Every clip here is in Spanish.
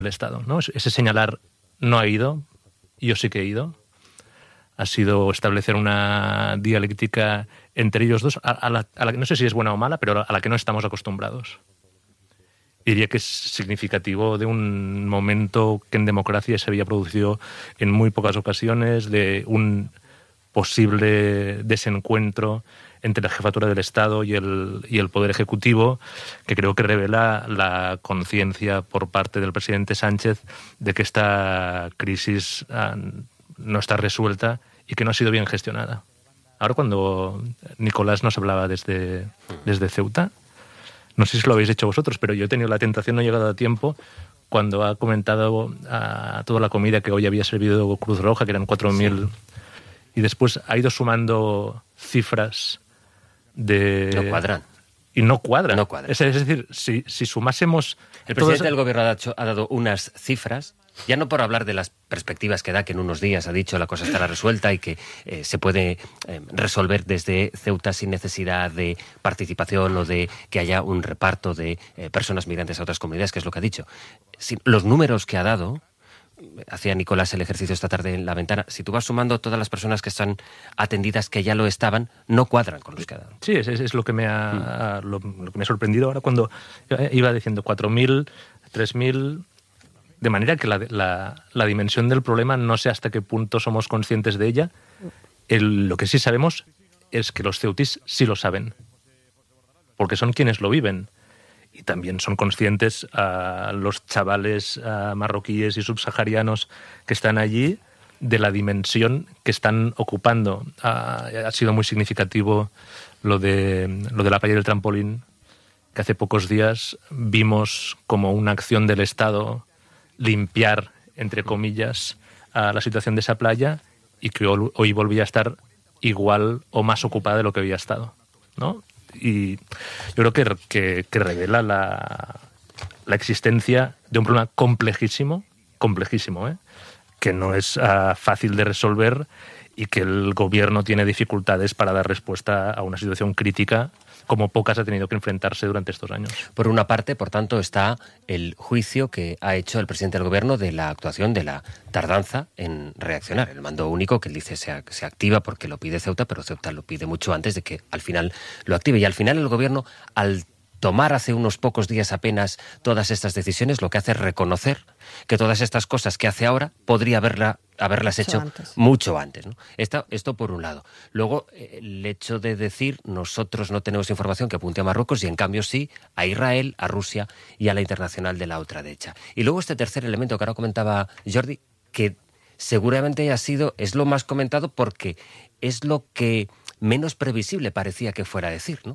Estado, ¿no? Ese señalar no ha ido, yo sí que he ido. Ha sido establecer una dialéctica entre ellos dos, a la que no sé si es buena o mala, pero a la que no estamos acostumbrados. Diría que es significativo de un momento que en democracia se había producido en muy pocas ocasiones, de un posible desencuentro entre la jefatura del Estado y el Poder Ejecutivo, que creo que revela la conciencia por parte del presidente Sánchez de que esta crisis no está resuelta y que no ha sido bien gestionada. Ahora, cuando Nicolás nos hablaba desde Ceuta, no sé si lo habéis hecho vosotros, pero yo he tenido la tentación, no he llegado a tiempo, cuando ha comentado a toda la comida que hoy había servido Cruz Roja, que eran 4.000, y después ha ido sumando cifras de... No cuadran. Y no cuadran. No cuadran. Es decir, si sumásemos... El presidente del gobierno ha dado unas cifras, ya no por hablar de las perspectivas que da, que en unos días ha dicho la cosa estará resuelta y que se puede resolver desde Ceuta sin necesidad de participación o de que haya un reparto de personas migrantes a otras comunidades, que es lo que ha dicho. Los números que ha dado, hacía Nicolás el ejercicio esta tarde en la ventana, si tú vas sumando todas las personas que están atendidas, que ya lo estaban, no cuadran con los que ha dado. Sí, es lo que me ha sorprendido ahora cuando iba diciendo 4.000, 3.000... De manera que la dimensión del problema no sé hasta qué punto somos conscientes de ella. Lo que sí sabemos es que los ceutíes sí lo saben, porque son quienes lo viven. Y también son conscientes los chavales marroquíes y subsaharianos que están allí de la dimensión que están ocupando. Ha sido muy significativo lo de la playa del Trampolín, que hace pocos días vimos como una acción del Estado limpiar, entre comillas, a la situación de esa playa, y que hoy volvía a estar igual o más ocupada de lo que había estado, ¿no? Y yo creo que revela la existencia de un problema complejísimo, que no es fácil de resolver y que el gobierno tiene dificultades para dar respuesta a una situación crítica como pocas ha tenido que enfrentarse durante estos años. Por una parte, por tanto, está el juicio que ha hecho el presidente del gobierno de la actuación, de la tardanza en reaccionar. El mando único, que él dice se activa porque lo pide Ceuta, pero Ceuta lo pide mucho antes de que al final lo active. Y al final el gobierno, al tomar hace unos pocos días apenas todas estas decisiones, lo que hace es reconocer que todas estas cosas que hace ahora podría haberlas hecho mucho antes, ¿no? Esto por un lado. Luego, el hecho de decir nosotros no tenemos información que apunte a Marruecos y en cambio sí a Israel, a Rusia y a la internacional de la ultraderecha. Y luego este tercer elemento que ahora comentaba Jordi, que seguramente es lo más comentado porque es lo que menos previsible parecía que fuera a decir, ¿no?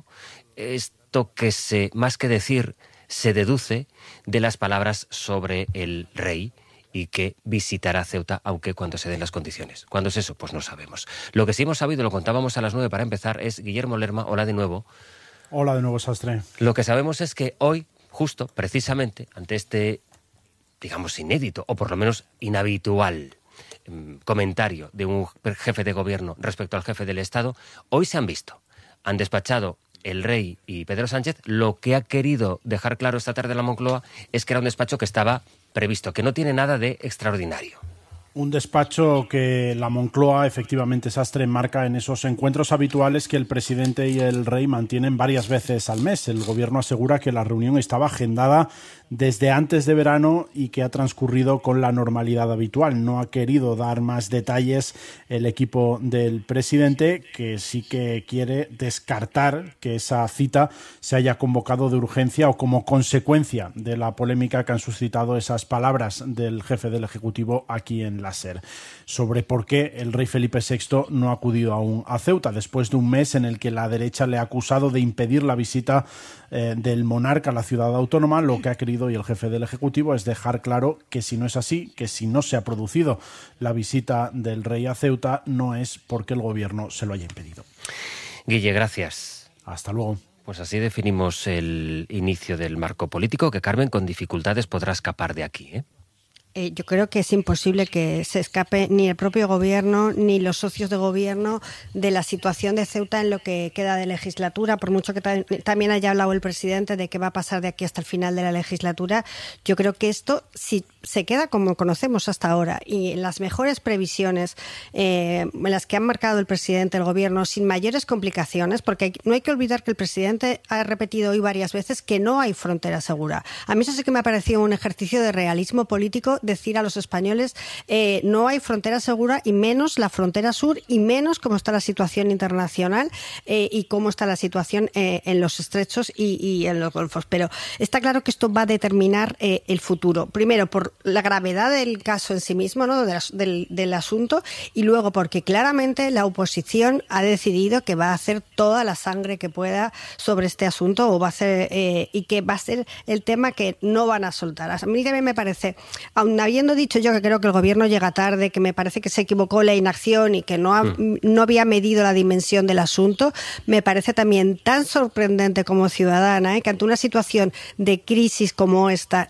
Esto que más que decir, se deduce de las palabras sobre el rey y que visitará Ceuta, aunque cuando se den las condiciones. ¿Cuándo es eso? Pues no sabemos. Lo que sí hemos sabido, lo contábamos a las 9 para empezar, es Guillermo Lerma. Hola de nuevo. Hola de nuevo, Sastre. Lo que sabemos es que hoy, justo, precisamente, ante este, digamos, inédito, o por lo menos inhabitual comentario de un jefe de gobierno respecto al jefe del Estado, hoy se han visto. Han despachado el rey y Pedro Sánchez. Lo que ha querido dejar claro esta tarde la Moncloa es que era un despacho que estaba previsto, que no tiene nada de extraordinario. Un despacho que la Moncloa, efectivamente, Sastre, marca en esos encuentros habituales que el presidente y el rey mantienen varias veces al mes. El gobierno asegura que la reunión estaba agendada desde antes de verano y que ha transcurrido con la normalidad habitual. No ha querido dar más detalles el equipo del presidente, que sí que quiere descartar que esa cita se haya convocado de urgencia o como consecuencia de la polémica que han suscitado esas palabras del jefe del Ejecutivo aquí en la SER, sobre por qué el rey Felipe VI no ha acudido aún a Ceuta, después de un mes en el que la derecha le ha acusado de impedir la visita del monarca a la ciudad autónoma. Lo que ha querido y el jefe del Ejecutivo es dejar claro que si no es así, que si no se ha producido la visita del rey a Ceuta, no es porque el gobierno se lo haya impedido. Guille, gracias. Hasta luego. Pues así definimos el inicio del marco político, que Carmen con dificultades podrá escapar de aquí, ¿eh? yo creo que es imposible que se escape ni el propio gobierno ni los socios de gobierno de la situación de Ceuta en lo que queda de legislatura, por mucho que también haya hablado el presidente de qué va a pasar de aquí hasta el final de la legislatura. Yo creo que esto, si se queda como conocemos hasta ahora y en las mejores previsiones en las que han marcado el presidente, el gobierno, sin mayores complicaciones, porque no hay que olvidar que el presidente ha repetido hoy varias veces que no hay frontera segura. A mí eso sí que me ha parecido un ejercicio de realismo político decir a los españoles no hay frontera segura y menos la frontera sur y menos cómo está la situación internacional y cómo está la situación en los estrechos y en los golfos. Pero está claro que esto va a determinar el futuro. Primero, por la gravedad del caso en sí mismo, ¿no? del asunto, y luego porque claramente la oposición ha decidido que va a hacer toda la sangre que pueda sobre este asunto o va a hacer y que va a ser el tema que no van a soltar. A mí también me parece, aun habiendo dicho yo que creo que el gobierno llega tarde, que me parece que se equivocó la inacción y que no había medido la dimensión del asunto, me parece también tan sorprendente como ciudadana que ante una situación de crisis como esta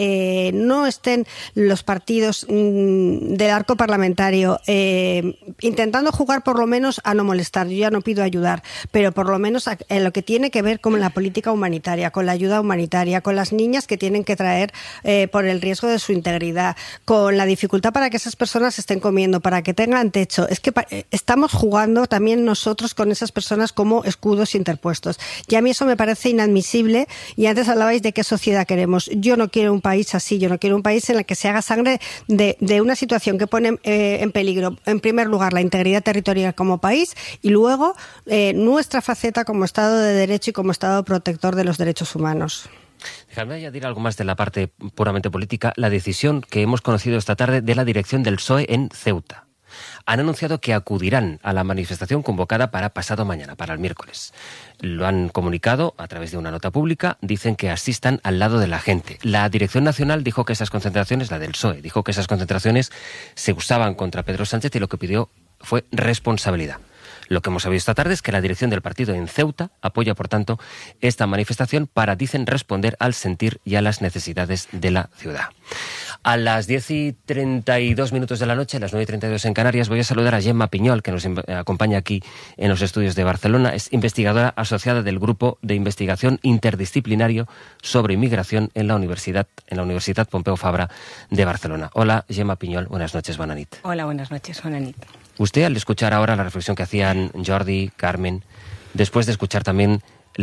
no estén los partidos del arco parlamentario intentando jugar por lo menos a no molestar. Yo ya no pido ayudar, pero por lo menos en lo que tiene que ver con la política humanitaria, con la ayuda humanitaria, con las niñas que tienen que traer por el riesgo de su integridad, con la dificultad para que esas personas estén comiendo, para que tengan techo. Es que estamos jugando también nosotros con esas personas como escudos interpuestos. Y a mí eso me parece inadmisible. Y antes hablabais de qué sociedad queremos. Yo no quiero un país así. Yo no quiero un país en el que se haga sangre de una situación que pone en peligro, en primer lugar, la integridad territorial como país y luego nuestra faceta como Estado de Derecho y como Estado protector de los derechos humanos. Déjame añadir algo más de la parte puramente política. La decisión que hemos conocido esta tarde de la dirección del PSOE en Ceuta. Han anunciado que acudirán a la manifestación convocada para pasado mañana, para el miércoles. Lo han comunicado a través de una nota pública, dicen que asistan al lado de la gente. La Dirección Nacional dijo que esas concentraciones, la del PSOE, dijo que esas concentraciones se usaban contra Pedro Sánchez y lo que pidió fue responsabilidad. Lo que hemos sabido esta tarde es que la dirección del partido en Ceuta apoya, por tanto, esta manifestación para, dicen, responder al sentir y a las necesidades de la ciudad. A las 10:32 de la noche, a las 9:32 en Canarias, voy a saludar a Gemma Piñol, que nos acompaña aquí en los estudios de Barcelona. Es investigadora asociada del Grupo de Investigación Interdisciplinario sobre Inmigración en la Universidad Pompeu Fabra de Barcelona. Hola, Gemma Piñol. Buenas noches, bona nit. Hola, buenas noches, bona nit. Usted, al escuchar ahora la reflexión que hacían Jordi, Carmen, después de escuchar también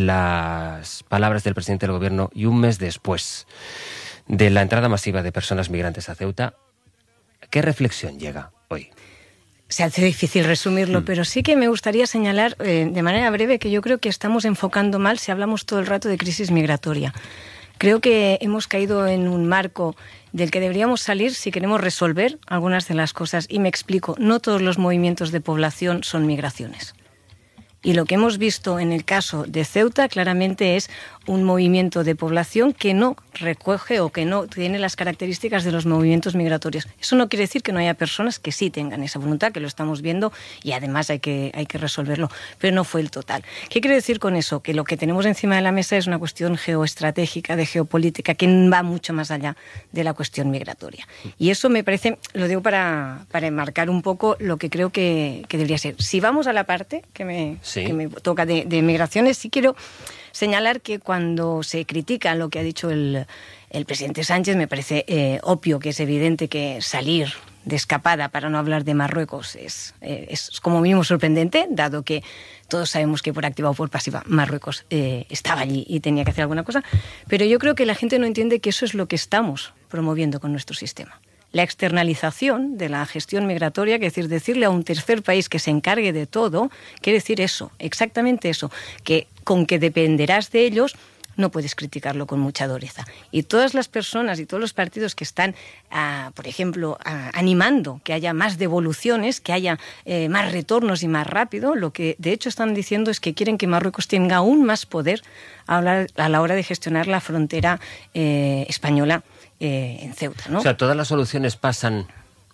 las palabras del presidente del gobierno y un mes después de la entrada masiva de personas migrantes a Ceuta, ¿qué reflexión llega hoy? Se hace difícil resumirlo, pero sí que me gustaría señalar de manera breve que yo creo que estamos enfocando mal si hablamos todo el rato de crisis migratoria. Creo que hemos caído en un marco del que deberíamos salir si queremos resolver algunas de las cosas. Y me explico, no todos los movimientos de población son migraciones. Y lo que hemos visto en el caso de Ceuta claramente es un movimiento de población que no recoge o que no tiene las características de los movimientos migratorios. Eso no quiere decir que no haya personas que sí tengan esa voluntad, que lo estamos viendo y además hay que resolverlo, pero no fue el total. ¿Qué quiere decir con eso? Que lo que tenemos encima de la mesa es una cuestión geoestratégica, de geopolítica, que va mucho más allá de la cuestión migratoria. Y eso me parece, lo digo para enmarcar un poco lo que creo que debería ser. Si vamos a la parte que me toca de migraciones, sí quiero señalar que cuando se critica lo que ha dicho el presidente Sánchez, me parece obvio que es evidente que salir de escapada, para no hablar de Marruecos, es como mínimo sorprendente, dado que todos sabemos que por activa o por pasiva Marruecos estaba allí y tenía que hacer alguna cosa. Pero yo creo que la gente no entiende que eso es lo que estamos promoviendo con nuestro sistema. La externalización de la gestión migratoria, que es decir, decirle a un tercer país que se encargue de todo, quiere decir eso, exactamente eso, que con que dependerás de ellos no puedes criticarlo con mucha dureza. Y todas las personas y todos los partidos que están, por ejemplo, animando que haya más devoluciones, que haya más retornos y más rápido, lo que de hecho están diciendo es que quieren que Marruecos tenga aún más poder a la hora de gestionar la frontera española en Ceuta, ¿no? O sea, todas las soluciones pasan,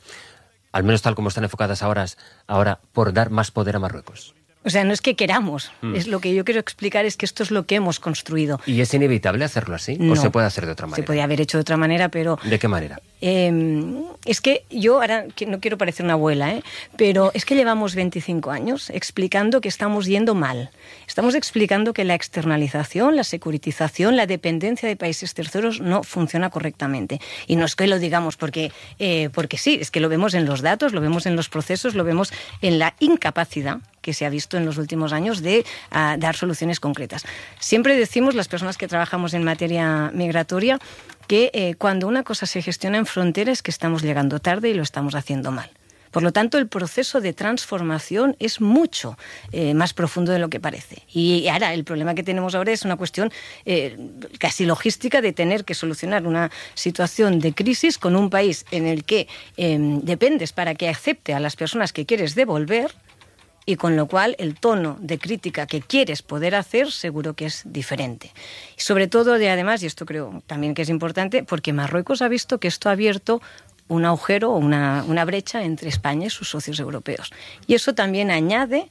al menos tal como están enfocadas ahora, por dar más poder a Marruecos. O sea, no es que queramos, es lo que yo quiero explicar es que esto es lo que hemos construido. ¿Y es inevitable hacerlo así? No, ¿o se puede hacer de otra manera? Se podía haber hecho de otra manera, pero... ¿De qué manera? Es que yo ahora no quiero parecer una abuela, pero es que llevamos 25 años explicando que estamos yendo mal. Estamos explicando que la externalización, la securitización, la dependencia de países terceros no funciona correctamente. Y no es que lo digamos porque sí, es que lo vemos en los datos, lo vemos en los procesos, lo vemos en la incapacidad que se ha visto en los últimos años de dar soluciones concretas. Siempre decimos, las personas que trabajamos en materia migratoria, que cuando una cosa se gestiona en frontera es que estamos llegando tarde y lo estamos haciendo mal. Por lo tanto, el proceso de transformación es mucho más profundo de lo que parece. Y ahora, el problema que tenemos ahora es una cuestión casi logística de tener que solucionar una situación de crisis con un país en el que dependes para que acepte a las personas que quieres devolver, y con lo cual el tono de crítica que quieres poder hacer seguro que es diferente. Y sobre todo, además, y esto creo también que es importante, porque Marruecos ha visto que esto ha abierto un agujero o una brecha entre España y sus socios europeos. Y eso también añade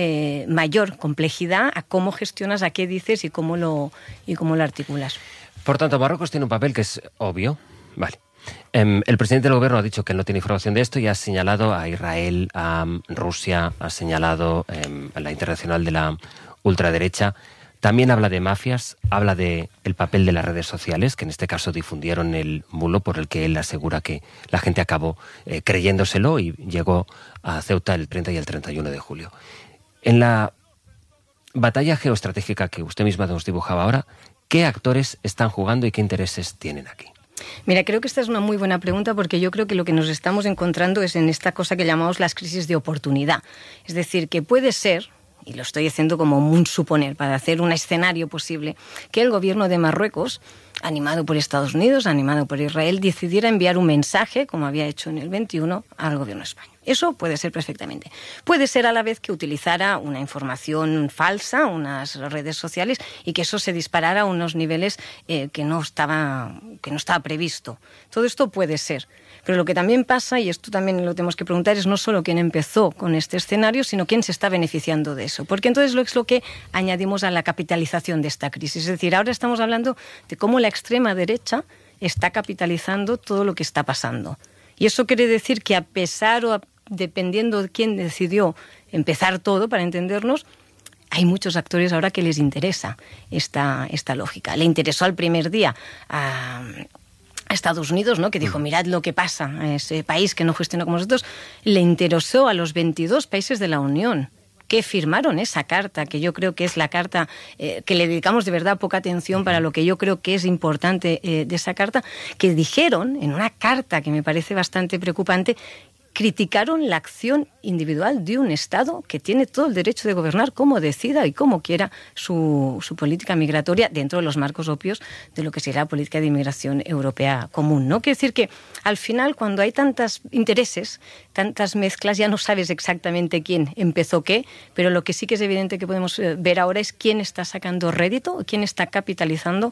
mayor complejidad a cómo gestionas, a qué dices y cómo lo articulas. Por tanto, Marruecos tiene un papel que es obvio. Vale. El presidente del gobierno ha dicho que él no tiene información de esto y ha señalado a Israel, a Rusia, ha señalado a la internacional de la ultraderecha. También habla de mafias, habla del papel de las redes sociales, que en este caso difundieron el bulo por el que él asegura que la gente acabó creyéndoselo y llegó a Ceuta el 30 y el 31 de julio. En la batalla geoestratégica que usted misma nos dibujaba ahora, ¿qué actores están jugando y qué intereses tienen aquí? Mira, creo que esta es una muy buena pregunta porque yo creo que lo que nos estamos encontrando es en esta cosa que llamamos las crisis de oportunidad. Es decir, que puede ser, y lo estoy haciendo como un suponer, para hacer un escenario posible, que el gobierno de Marruecos, animado por Estados Unidos, animado por Israel, decidiera enviar un mensaje, como había hecho en el 21, al gobierno de España. Eso puede ser perfectamente. Puede ser a la vez que utilizara una información falsa, unas redes sociales, y que eso se disparara a unos niveles que no estaba previsto. Todo esto puede ser. Pero lo que también pasa, y esto también lo tenemos que preguntar, es no solo quién empezó con este escenario, sino quién se está beneficiando de eso. Porque entonces es lo que añadimos a la capitalización de esta crisis. Es decir, ahora estamos hablando de cómo la extrema derecha está capitalizando todo lo que está pasando. Y eso quiere decir que dependiendo de quién decidió empezar todo, para entendernos, hay muchos actores ahora que les interesa esta lógica. Le interesó al primer día a Estados Unidos, ¿no?, que dijo, mirad lo que pasa a ese país que no gestiona como nosotros. Le interesó a los 22 países de la Unión que firmaron esa carta, que yo creo que es la carta que le dedicamos de verdad poca atención para lo que yo creo que es importante de esa carta, que dijeron en una carta que me parece bastante preocupante, criticaron la acción individual de un Estado que tiene todo el derecho de gobernar como decida y como quiera su política migratoria dentro de los marcos obvios de lo que será la política de inmigración europea común, ¿no? Quiere decir que al final, cuando hay tantos intereses, tantas mezclas, ya no sabes exactamente quién empezó qué, pero lo que sí que es evidente que podemos ver ahora es quién está sacando rédito, quién está capitalizando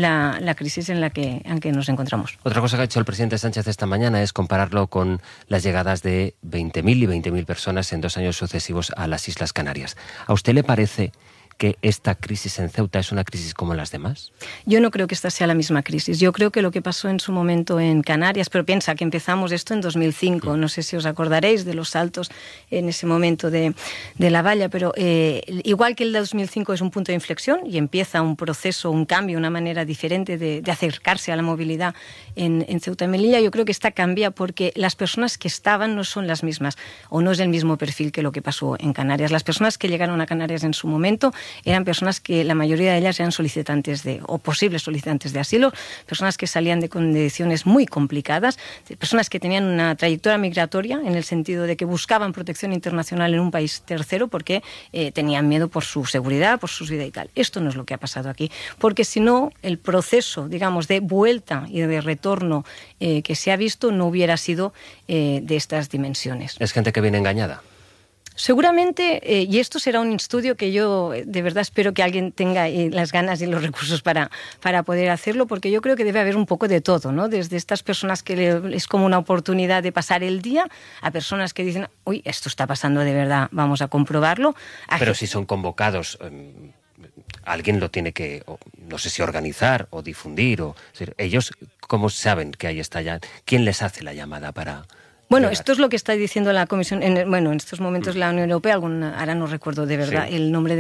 la crisis en la que nos encontramos. Otra cosa que ha hecho el presidente Sánchez esta mañana es compararlo con las llegadas de 20.000 y 20.000 personas en 2 años sucesivos a las Islas Canarias. ¿A usted le parece que esta crisis en Ceuta es una crisis como las demás? Yo no creo que esta sea la misma crisis. Yo creo que lo que pasó en su momento en Canarias, pero piensa que empezamos esto en 2005, no sé si os acordaréis de los saltos en ese momento de la valla, pero igual que el de 2005 es un punto de inflexión y empieza un proceso, un cambio, una manera diferente de acercarse a la movilidad en Ceuta y Melilla, yo creo que esta cambia porque las personas que estaban no son las mismas o no es el mismo perfil que lo que pasó en Canarias. Las personas que llegaron a Canarias en su momento eran personas que la mayoría de ellas eran solicitantes o posibles solicitantes de asilo, personas que salían de condiciones muy complicadas, personas que tenían una trayectoria migratoria en el sentido de que buscaban protección internacional en un país tercero porque tenían miedo por su seguridad, por su vida y tal. Esto no es lo que ha pasado aquí, porque si no, el proceso, digamos, de vuelta y de retorno que se ha visto no hubiera sido de estas dimensiones. ¿Es gente que viene engañada? Seguramente, y esto será un estudio que yo de verdad espero que alguien tenga las ganas y los recursos para poder hacerlo, porque yo creo que debe haber un poco de todo, ¿no? Desde estas personas que es como una oportunidad de pasar el día, a personas que dicen, uy, esto está pasando de verdad, vamos a comprobarlo. Pero si son convocados, alguien lo tiene que, no sé si organizar o difundir, es decir, ellos ¿Cómo saben que ahí está ya? ¿Quién les hace la llamada para...? Bueno, esto es lo que está diciendo la Comisión, en estos momentos la Unión Europea, ahora no recuerdo de verdad el nombre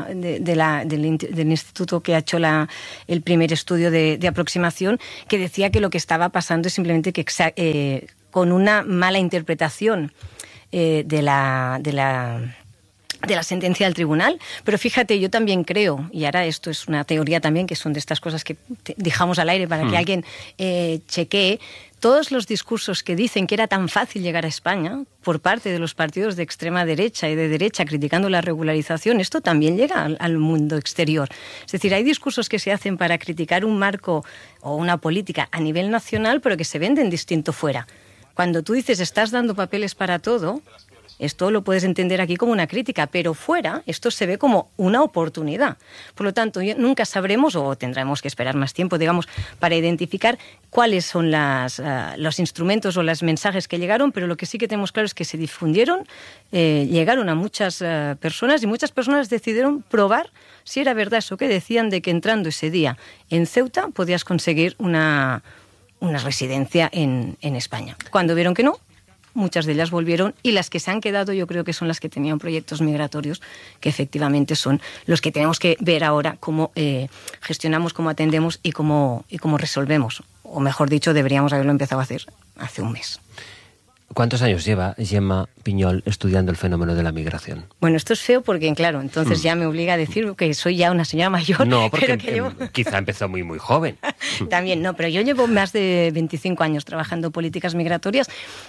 del instituto que ha hecho el primer estudio de aproximación, que decía que lo que estaba pasando es simplemente que con una mala interpretación de la sentencia del tribunal, pero fíjate, yo también creo, y ahora esto es una teoría también, que son de estas cosas que dejamos al aire para que alguien chequee, todos los discursos que dicen que era tan fácil llegar a España por parte de los partidos de extrema derecha y de derecha criticando la regularización, esto también llega al mundo exterior. Es decir, hay discursos que se hacen para criticar un marco o una política a nivel nacional, pero que se venden distinto fuera. Cuando tú dices estás dando papeles para todo, esto lo puedes entender aquí como una crítica, pero fuera esto se ve como una oportunidad. Por lo tanto, nunca sabremos, o tendremos que esperar más tiempo, digamos, para identificar cuáles son los instrumentos o los mensajes que llegaron, pero lo que sí que tenemos claro es que se difundieron, llegaron a muchas personas, y muchas personas decidieron probar si era verdad eso que decían de que entrando ese día en Ceuta podías conseguir una residencia en España. Cuando vieron que no, muchas de ellas volvieron, y las que se han quedado yo creo que son las que tenían proyectos migratorios, que efectivamente son los que tenemos que ver ahora cómo gestionamos, cómo atendemos y cómo resolvemos. O mejor dicho, deberíamos haberlo empezado a hacer hace un mes. ¿Cuántos años lleva Gemma Piñol estudiando el fenómeno de la migración? Bueno, esto es feo porque, claro, entonces ya me obliga a decir que soy ya una señora mayor. No, porque pero quizá empezó muy, muy joven. También, no, pero yo llevo más de 25 años trabajando políticas migratorias,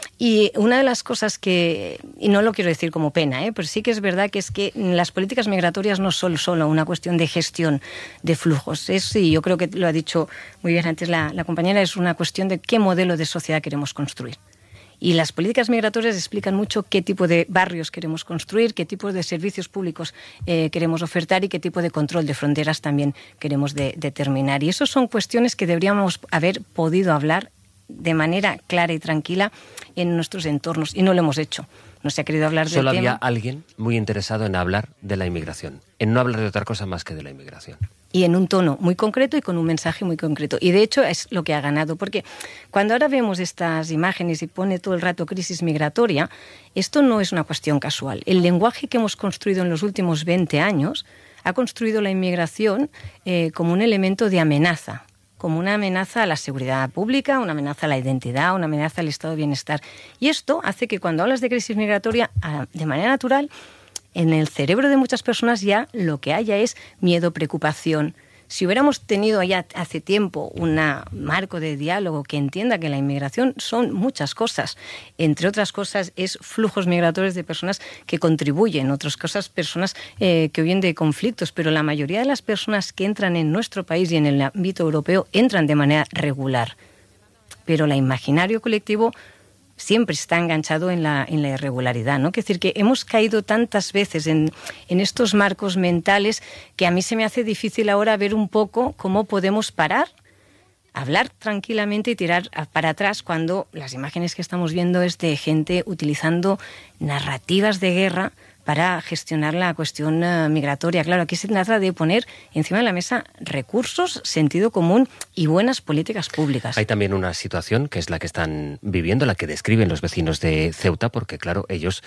y una de las cosas que, y no lo quiero decir como pena, pero sí que es verdad que es que las políticas migratorias no son solo una cuestión de gestión de flujos. Y yo creo que lo ha dicho muy bien antes la compañera, es una cuestión de qué modelo de sociedad queremos construir. Y las políticas migratorias explican mucho qué tipo de barrios queremos construir, qué tipo de servicios públicos queremos ofertar y qué tipo de control de fronteras también queremos determinar. Y eso son cuestiones que deberíamos haber podido hablar de manera clara y tranquila en nuestros entornos, y no lo hemos hecho. No se ha querido hablar del tema. Solo había alguien muy interesado en hablar de la inmigración, en no hablar de otra cosa más que de la inmigración. Y en un tono muy concreto y con un mensaje muy concreto. Y de hecho es lo que ha ganado, porque cuando ahora vemos estas imágenes y pone todo el rato crisis migratoria, esto no es una cuestión casual. El lenguaje que hemos construido en los últimos 20 años ha construido la inmigración como un elemento de amenaza, como una amenaza a la seguridad pública, una amenaza a la identidad, una amenaza al estado de bienestar. Y esto hace que cuando hablas de crisis migratoria, de manera natural, en el cerebro de muchas personas ya lo que haya es miedo, preocupación. Si hubiéramos tenido ya hace tiempo un marco de diálogo que entienda que la inmigración son muchas cosas, entre otras cosas es flujos migratorios de personas que contribuyen, otras cosas personas que huyen de conflictos, pero la mayoría de las personas que entran en nuestro país y en el ámbito europeo entran de manera regular. Pero el imaginario colectivo siempre está enganchado en la irregularidad, ¿no? Es decir, que hemos caído tantas veces en estos marcos mentales que a mí se me hace difícil ahora ver un poco cómo podemos parar, hablar tranquilamente y tirar para atrás cuando las imágenes que estamos viendo es de gente utilizando narrativas de guerra para gestionar la cuestión migratoria. Claro, aquí se trata de poner encima de la mesa recursos, sentido común y buenas políticas públicas. Hay también una situación que es la que están viviendo, la que describen los vecinos de Ceuta, porque claro, ellos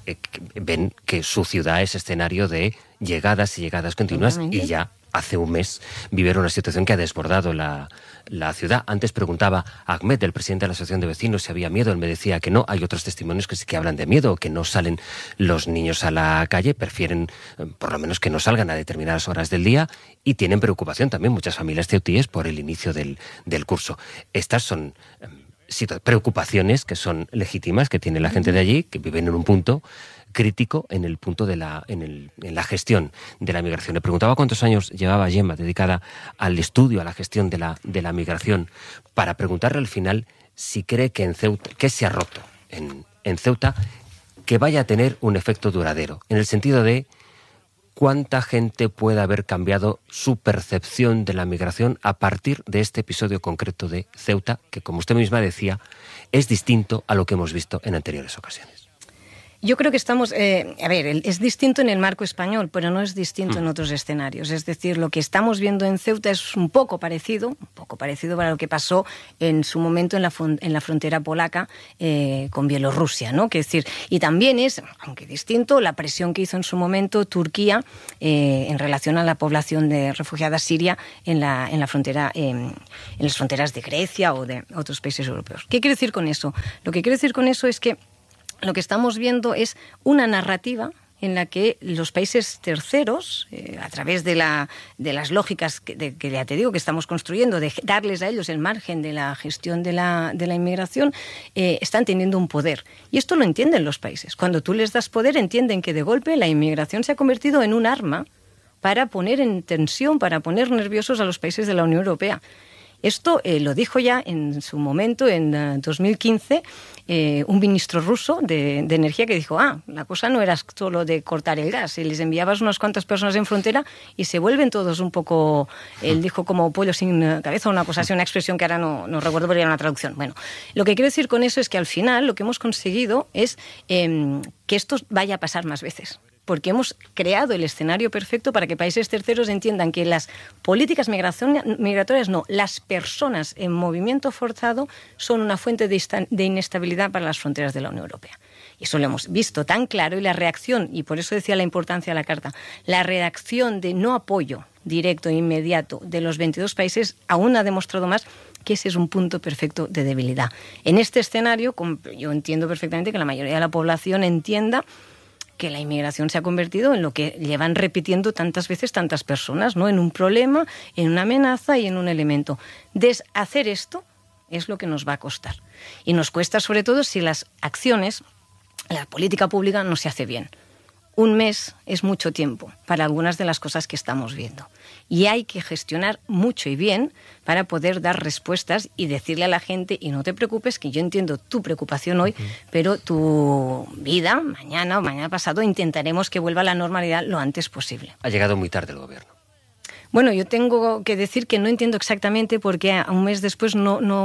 ven que su ciudad es escenario de llegadas y llegadas continuas, y ya hace un mes vivieron una situación que ha desbordado la ciudad. Antes preguntaba a Ahmed, el presidente de la Asociación de Vecinos, si había miedo. Él me decía que no. Hay otros testimonios que sí que hablan de miedo, que no salen los niños a la calle, prefieren por lo menos que no salgan a determinadas horas del día, y tienen preocupación también muchas familias ceutíes por el inicio del curso. Estas son preocupaciones que son legítimas, que tiene la gente de allí, que viven en un punto crítico, en el punto en la gestión de la migración. Le preguntaba cuántos años llevaba Gemma dedicada al estudio, a la gestión de la migración, para preguntarle al final si cree que en Ceuta, que se ha roto en Ceuta, que vaya a tener un efecto duradero, en el sentido de cuánta gente puede haber cambiado su percepción de la migración a partir de este episodio concreto de Ceuta, que, como usted misma decía, es distinto a lo que hemos visto en anteriores ocasiones. Yo creo que estamos... es distinto en el marco español, pero no es distinto en otros escenarios. Es decir, lo que estamos viendo en Ceuta es un poco parecido para lo que pasó en su momento en la frontera polaca con Bielorrusia, ¿no? Que decir, y también es, aunque distinto, la presión que hizo en su momento Turquía en relación a la población de refugiada siria en la frontera, en las fronteras de Grecia o de otros países europeos. ¿Qué quiero decir con eso? Lo que quiero decir con eso es que lo que estamos viendo es una narrativa en la que los países terceros, a través de las lógicas que ya te digo que estamos construyendo, de darles a ellos el margen de la gestión de la inmigración, están teniendo un poder. Y esto lo entienden los países. Cuando tú les das poder, entienden que de golpe la inmigración se ha convertido en un arma para poner en tensión, para poner nerviosos a los países de la Unión Europea. Esto lo dijo ya en su momento, en 2015, un ministro ruso de energía que dijo, la cosa no era solo de cortar el gas, les enviabas unas cuantas personas en frontera y se vuelven todos un poco, él dijo como pollo sin cabeza, una cosa así, una expresión que ahora no recuerdo porque era una traducción. Bueno, lo que quiero decir con eso es que al final lo que hemos conseguido es que esto vaya a pasar más veces. Porque hemos creado el escenario perfecto para que países terceros entiendan que las políticas migratorias, las personas en movimiento forzado son una fuente de inestabilidad para las fronteras de la Unión Europea. Y eso lo hemos visto tan claro, y la reacción, y por eso decía la importancia de la carta, la reacción de no apoyo directo e inmediato de los 22 países aún ha demostrado más que ese es un punto perfecto de debilidad. En este escenario, yo entiendo perfectamente que la mayoría de la población entienda que la inmigración se ha convertido en lo que llevan repitiendo tantas veces tantas personas, ¿no? En un problema, en una amenaza y en un elemento. Deshacer esto es lo que nos va a costar. Y nos cuesta sobre todo si las acciones, la política pública no se hace bien. Un mes es mucho tiempo para algunas de las cosas que estamos viendo. Y hay que gestionar mucho y bien para poder dar respuestas y decirle a la gente, y no te preocupes, que yo entiendo tu preocupación hoy, pero tu vida, mañana o mañana pasado, intentaremos que vuelva a la normalidad lo antes posible. Ha llegado muy tarde el gobierno. Bueno, yo tengo que decir que no entiendo exactamente porque a un mes después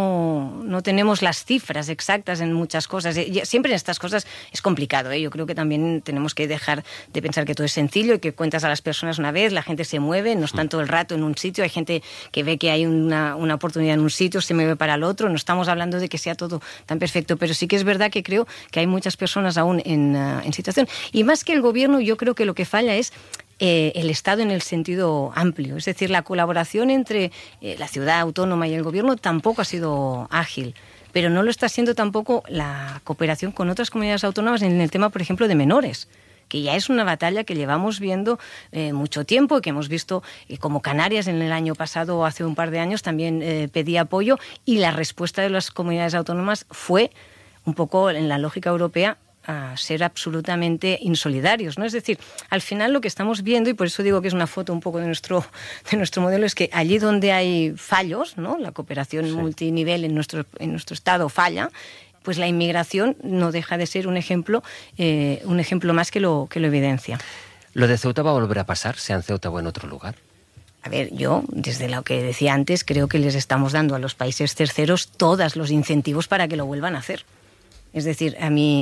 no tenemos las cifras exactas en muchas cosas. Siempre en estas cosas es complicado, ¿eh? Yo creo que también tenemos que dejar de pensar que todo es sencillo y que cuentas a las personas una vez, la gente se mueve, no están todo el rato en un sitio, hay gente que ve que hay una oportunidad en un sitio, se mueve para el otro, no estamos hablando de que sea todo tan perfecto, pero sí que es verdad que creo que hay muchas personas aún en situación. Y más que el gobierno, yo creo que lo que falla es el Estado en el sentido amplio. Es decir, la colaboración entre la ciudad autónoma y el gobierno tampoco ha sido ágil, pero no lo está siendo tampoco la cooperación con otras comunidades autónomas en el tema, por ejemplo, de menores, que ya es una batalla que llevamos viendo mucho tiempo y que hemos visto como Canarias en el año pasado o hace un par de años también pedía apoyo, y la respuesta de las comunidades autónomas fue un poco en la lógica europea a ser absolutamente insolidarios, ¿no? Es decir, al final lo que estamos viendo, y por eso digo que es una foto un poco de nuestro modelo, es que allí donde hay fallos, ¿no? La cooperación multinivel en nuestro Estado falla, pues la inmigración no deja de ser un ejemplo más que lo evidencia. ¿Lo de Ceuta va a volver a pasar, sea en Ceuta o en otro lugar? A ver, yo, desde lo que decía antes, creo que les estamos dando a los países terceros todos los incentivos para que lo vuelvan a hacer. Es decir, a mi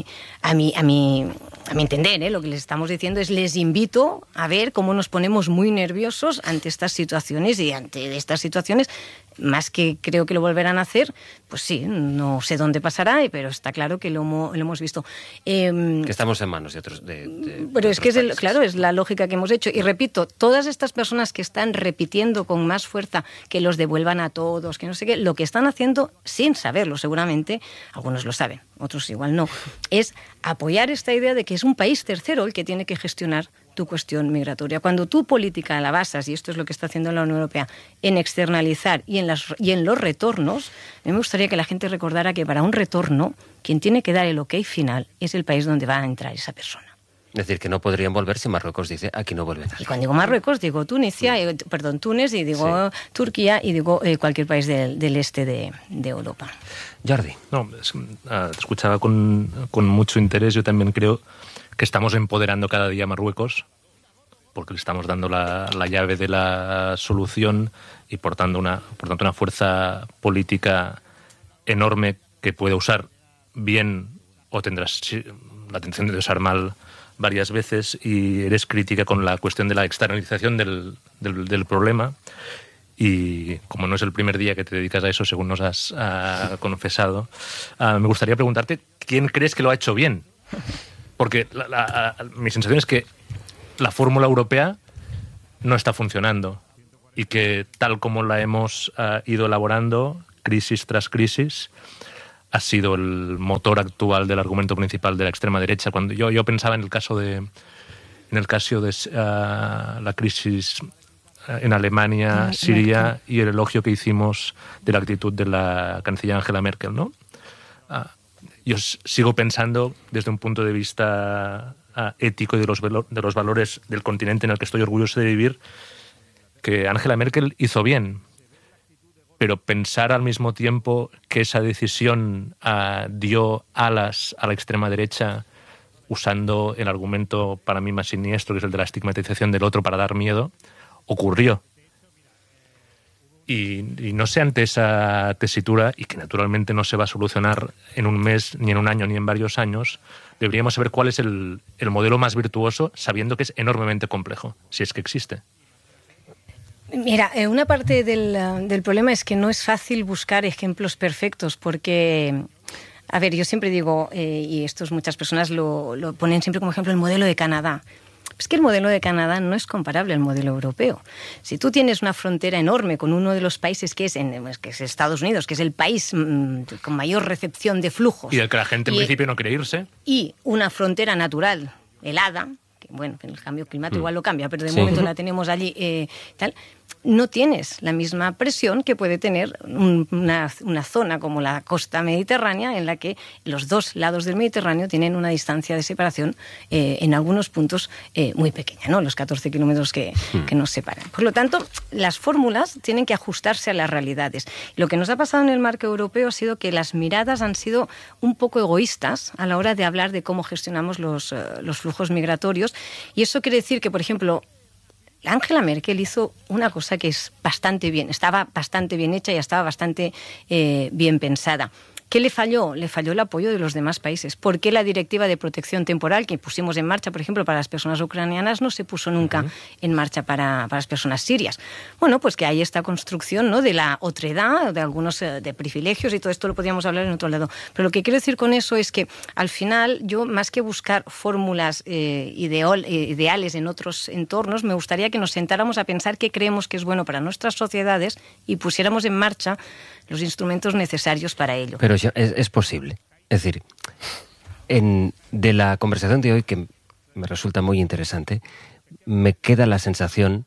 entender, lo que les estamos diciendo es, les invito a ver cómo nos ponemos muy nerviosos ante estas situaciones, y ante estas situaciones, más que creo que lo volverán a hacer, pues sí, no sé dónde pasará, pero está claro que lo hemos visto. Que estamos en manos de otros. Pero es que es la lógica que hemos hecho. Y repito, todas estas personas que están repitiendo con más fuerza que los devuelvan a todos, que no sé qué, lo que están haciendo, sin saberlo seguramente, algunos lo saben, otros igual no, es apoyar esta idea de que es un país tercero el que tiene que gestionar tu cuestión migratoria. Cuando tu política la basas, y esto es lo que está haciendo la Unión Europea, en externalizar y en los retornos, a mí me gustaría que la gente recordara que para un retorno, quien tiene que dar el ok final es el país donde va a entrar esa persona. Es decir, que no podrían volver si Marruecos dice, aquí no vuelve nadie. Y cuando digo Marruecos, digo Túnez, y digo Turquía, y digo cualquier país del este de Europa. Jordi. No, te escuchaba con mucho interés. Yo también creo que estamos empoderando cada día a Marruecos, porque le estamos dando la llave de la solución y por tanto una fuerza política enorme que puede usar bien, o tendrá la atención de usar mal varias veces, y eres crítica con la cuestión de la externalización del problema. Y como no es el primer día que te dedicas a eso, según nos has confesado, me gustaría preguntarte, ¿quién crees que lo ha hecho bien? Porque mi sensación es que la fórmula europea no está funcionando y que tal como la hemos ido elaborando, crisis tras crisis, ha sido el motor actual del argumento principal de la extrema derecha. Cuando yo pensaba en el caso de la crisis en Alemania, Siria, y el elogio que hicimos de la actitud de la canciller Angela Merkel, ¿no? Yo sigo pensando desde un punto de vista ético y de los valores del continente en el que estoy orgulloso de vivir, que Angela Merkel hizo bien, pero pensar al mismo tiempo que esa decisión dio alas a la extrema derecha, usando el argumento para mí más siniestro, que es el de la estigmatización del otro para dar miedo, ocurrió. Y no sé, ante esa tesitura, y que naturalmente no se va a solucionar en un mes, ni en un año, ni en varios años, deberíamos saber cuál es el modelo más virtuoso, sabiendo que es enormemente complejo, si es que existe. Mira, una parte del problema es que no es fácil buscar ejemplos perfectos, porque, a ver, yo siempre digo, y estos muchas personas lo ponen siempre como ejemplo, el modelo de Canadá. Es que el modelo de Canadá no es comparable al modelo europeo. Si tú tienes una frontera enorme con uno de los países que es Estados Unidos, que es el país con mayor recepción de flujos, y del que la gente en principio no quiere irse, y una frontera natural helada, que bueno, en el cambio climático igual lo cambia, pero de momento la tenemos allí, no tienes la misma presión que puede tener una zona como la costa mediterránea, en la que los dos lados del Mediterráneo tienen una distancia de separación en algunos puntos muy pequeña, ¿no? Los 14 kilómetros que nos separan. Por lo tanto, las fórmulas tienen que ajustarse a las realidades. Lo que nos ha pasado en el marco europeo ha sido que las miradas han sido un poco egoístas a la hora de hablar de cómo gestionamos los flujos migratorios, y eso quiere decir que, por ejemplo, Angela Merkel hizo una cosa que es bastante bien, estaba bastante bien hecha y estaba bastante bien pensada. ¿Qué le falló? Le falló el apoyo de los demás países. ¿Por qué la directiva de protección temporal que pusimos en marcha, por ejemplo, para las personas ucranianas, no se puso nunca en marcha para las personas sirias? Bueno, pues que hay esta construcción, ¿no?, de la otredad, de algunos de privilegios, y todo esto lo podríamos hablar en otro lado. Pero lo que quiero decir con eso es que, al final, yo, más que buscar fórmulas ideales en otros entornos, me gustaría que nos sentáramos a pensar qué creemos que es bueno para nuestras sociedades y pusiéramos en marcha los instrumentos necesarios para ello. Pero es posible. Es decir, de la conversación de hoy, que me resulta muy interesante, me queda la sensación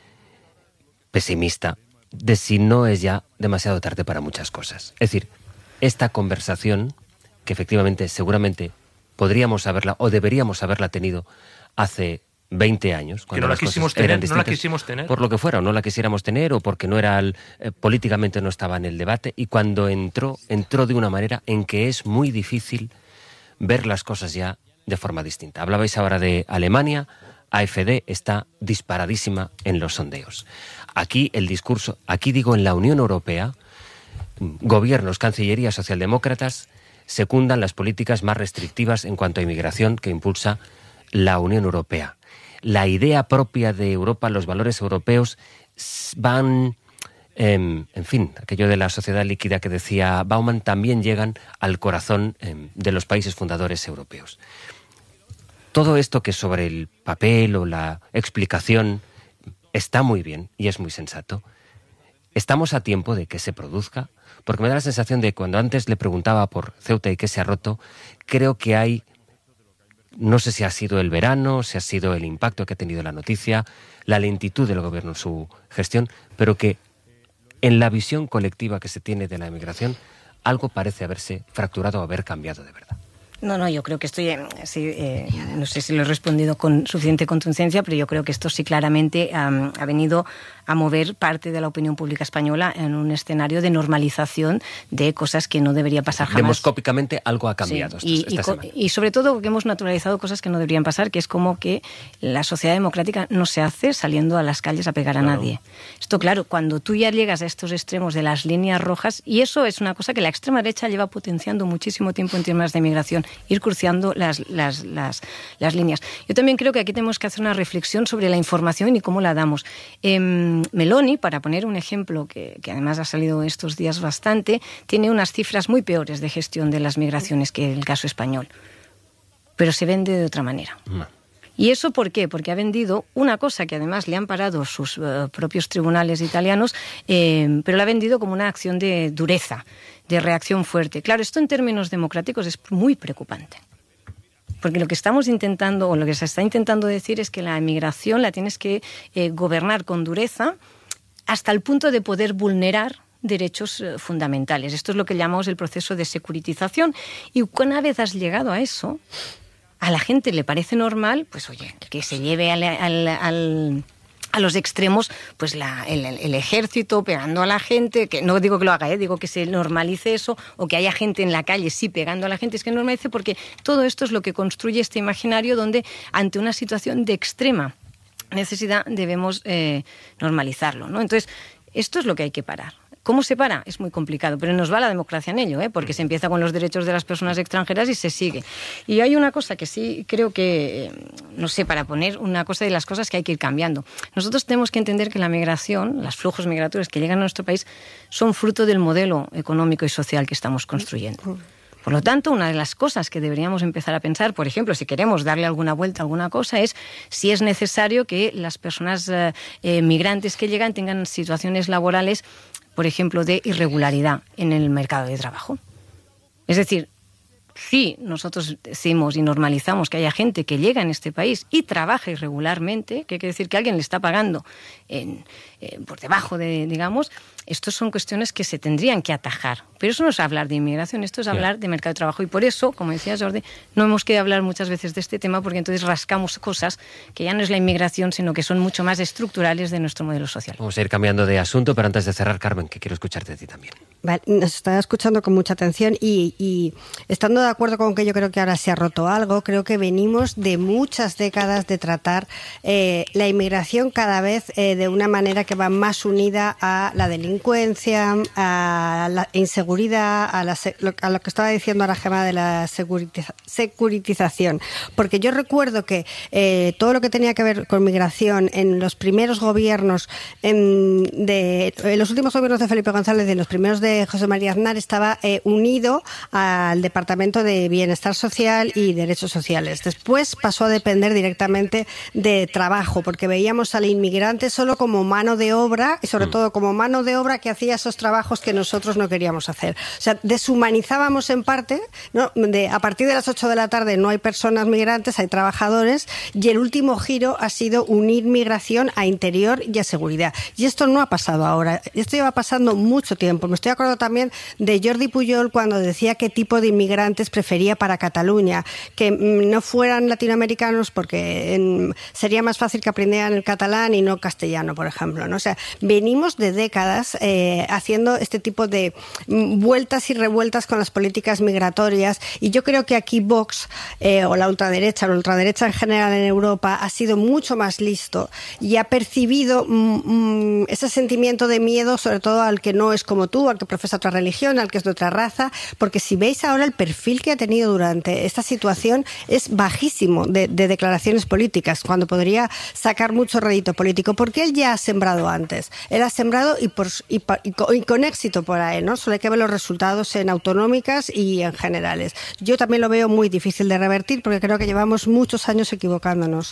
pesimista de si no es ya demasiado tarde para muchas cosas. Es decir, esta conversación, que efectivamente, seguramente, podríamos haberla o deberíamos haberla tenido hace 20 años, cuando que no la quisimos tener, no la quisimos tener, por lo que fuera, o no la quisiéramos tener, o porque no era políticamente no estaba en el debate, y cuando entró de una manera en que es muy difícil ver las cosas ya de forma distinta. Hablabais ahora de Alemania. AfD está disparadísima en los sondeos. Aquí el discurso, en la Unión Europea, gobiernos, cancillerías socialdemócratas secundan las políticas más restrictivas en cuanto a inmigración que impulsa la Unión Europea. La idea propia de Europa, los valores europeos van, en fin, aquello de la sociedad líquida que decía Bauman, también llegan al corazón de los países fundadores europeos. Todo esto que sobre el papel o la explicación está muy bien y es muy sensato, estamos a tiempo de que se produzca, porque me da la sensación de cuando antes le preguntaba por Ceuta y qué se ha roto, creo que hay, no sé si ha sido el verano, si ha sido el impacto que ha tenido la noticia, la lentitud del gobierno en su gestión, pero que en la visión colectiva que se tiene de la inmigración, algo parece haberse fracturado o haber cambiado de verdad. No, yo creo que estoy, no sé si lo he respondido con suficiente contundencia, pero yo creo que esto sí claramente ha venido a mover parte de la opinión pública española en un escenario de normalización de cosas que no debería pasar jamás. Demoscópicamente algo ha cambiado esta semana. Y sobre todo porque hemos naturalizado cosas que no deberían pasar, que es como que la sociedad democrática no se hace saliendo a las calles a pegar a nadie. Esto, claro, cuando tú ya llegas a estos extremos de las líneas rojas, y eso es una cosa que la extrema derecha lleva potenciando muchísimo tiempo en temas de migración, ir cruciando las líneas. Yo también creo que aquí tenemos que hacer una reflexión sobre la información y cómo la damos. Meloni, para poner un ejemplo que además ha salido estos días bastante, tiene unas cifras muy peores de gestión de las migraciones que el caso español, pero se vende de otra manera. ¿Y eso por qué? Porque ha vendido una cosa que además le han parado sus propios tribunales italianos, pero la ha vendido como una acción de dureza, de reacción fuerte. Claro, esto en términos democráticos es muy preocupante. Porque lo que estamos intentando, o lo que se está intentando decir es que la emigración la tienes que gobernar con dureza hasta el punto de poder vulnerar derechos fundamentales. Esto es lo que llamamos el proceso de securitización. Y una vez has llegado a eso, a la gente le parece normal, pues oye, que se lleve a los extremos, pues el ejército pegando a la gente, que no digo que lo haga, digo que se normalice eso, o que haya gente en la calle sí pegando a la gente, es que normalice, porque todo esto es lo que construye este imaginario donde ante una situación de extrema necesidad debemos normalizarlo, ¿no? Entonces, esto es lo que hay que parar. ¿Cómo se para? Es muy complicado, pero nos va la democracia en ello, porque se empieza con los derechos de las personas extranjeras y se sigue. Y hay una cosa que sí creo que, no sé, para poner una cosa de las cosas que hay que ir cambiando. Nosotros tenemos que entender que la migración, los flujos migratorios que llegan a nuestro país, son fruto del modelo económico y social que estamos construyendo. Por lo tanto, una de las cosas que deberíamos empezar a pensar, por ejemplo, si queremos darle alguna vuelta a alguna cosa, es si es necesario que las personas migrantes que llegan tengan situaciones laborales, por ejemplo, de irregularidad en el mercado de trabajo. Es decir, si nosotros decimos y normalizamos que haya gente que llega en este país y trabaja irregularmente, que quiere decir que alguien le está pagando por debajo de, digamos, estas son cuestiones que se tendrían que atajar. Pero eso no es hablar de inmigración, esto es hablar de mercado de trabajo. Y por eso, como decía Jordi, no hemos querido hablar muchas veces de este tema, porque entonces rascamos cosas que ya no es la inmigración, sino que son mucho más estructurales de nuestro modelo social. Vamos a ir cambiando de asunto, pero antes de cerrar, Carmen, que quiero escucharte de ti también. Vale, nos estaba escuchando con mucha atención y estando de acuerdo con que yo creo que ahora se ha roto algo, creo que venimos de muchas décadas de tratar la inmigración cada vez de una manera que va más unida a la delincuencia, a la inseguridad, a lo que estaba diciendo ahora Gemma de la securitización. Porque yo recuerdo que todo lo que tenía que ver con migración en los primeros gobiernos, en los últimos gobiernos de Felipe González y en los primeros de José María Aznar, estaba unido al Departamento de Bienestar Social y Derechos Sociales. Después pasó a depender directamente de trabajo, porque veíamos al inmigrante solo como mano de obra, y sobre todo como mano de obra que hacía esos trabajos que nosotros no queríamos hacer. O sea, deshumanizábamos en parte, ¿no? A partir de las 8 de la tarde no hay personas migrantes, hay trabajadores, y el último giro ha sido unir migración a interior y a seguridad. Y esto no ha pasado ahora, esto lleva pasando mucho tiempo. Me estoy acordando también de Jordi Pujol cuando decía qué tipo de inmigrantes prefería para Cataluña, que no fueran latinoamericanos porque sería más fácil que aprendieran el catalán y no castellano, por ejemplo, ¿no? O sea, venimos de décadas haciendo este tipo de vueltas y revueltas con las políticas migratorias, y yo creo que aquí Vox o la ultraderecha en general en Europa ha sido mucho más listo y ha percibido ese sentimiento de miedo, sobre todo al que no es como tú, al que profesa otra religión, al que es de otra raza, porque si veis ahora el perfil que ha tenido durante esta situación es bajísimo de declaraciones políticas, cuando podría sacar mucho rédito político, porque él ya ha sembrado antes. Él ha sembrado y con éxito por ahí, ¿no? Solo hay que ver los resultados en autonómicas y en generales. Yo también lo veo muy difícil de revertir, porque creo que llevamos muchos años equivocándonos.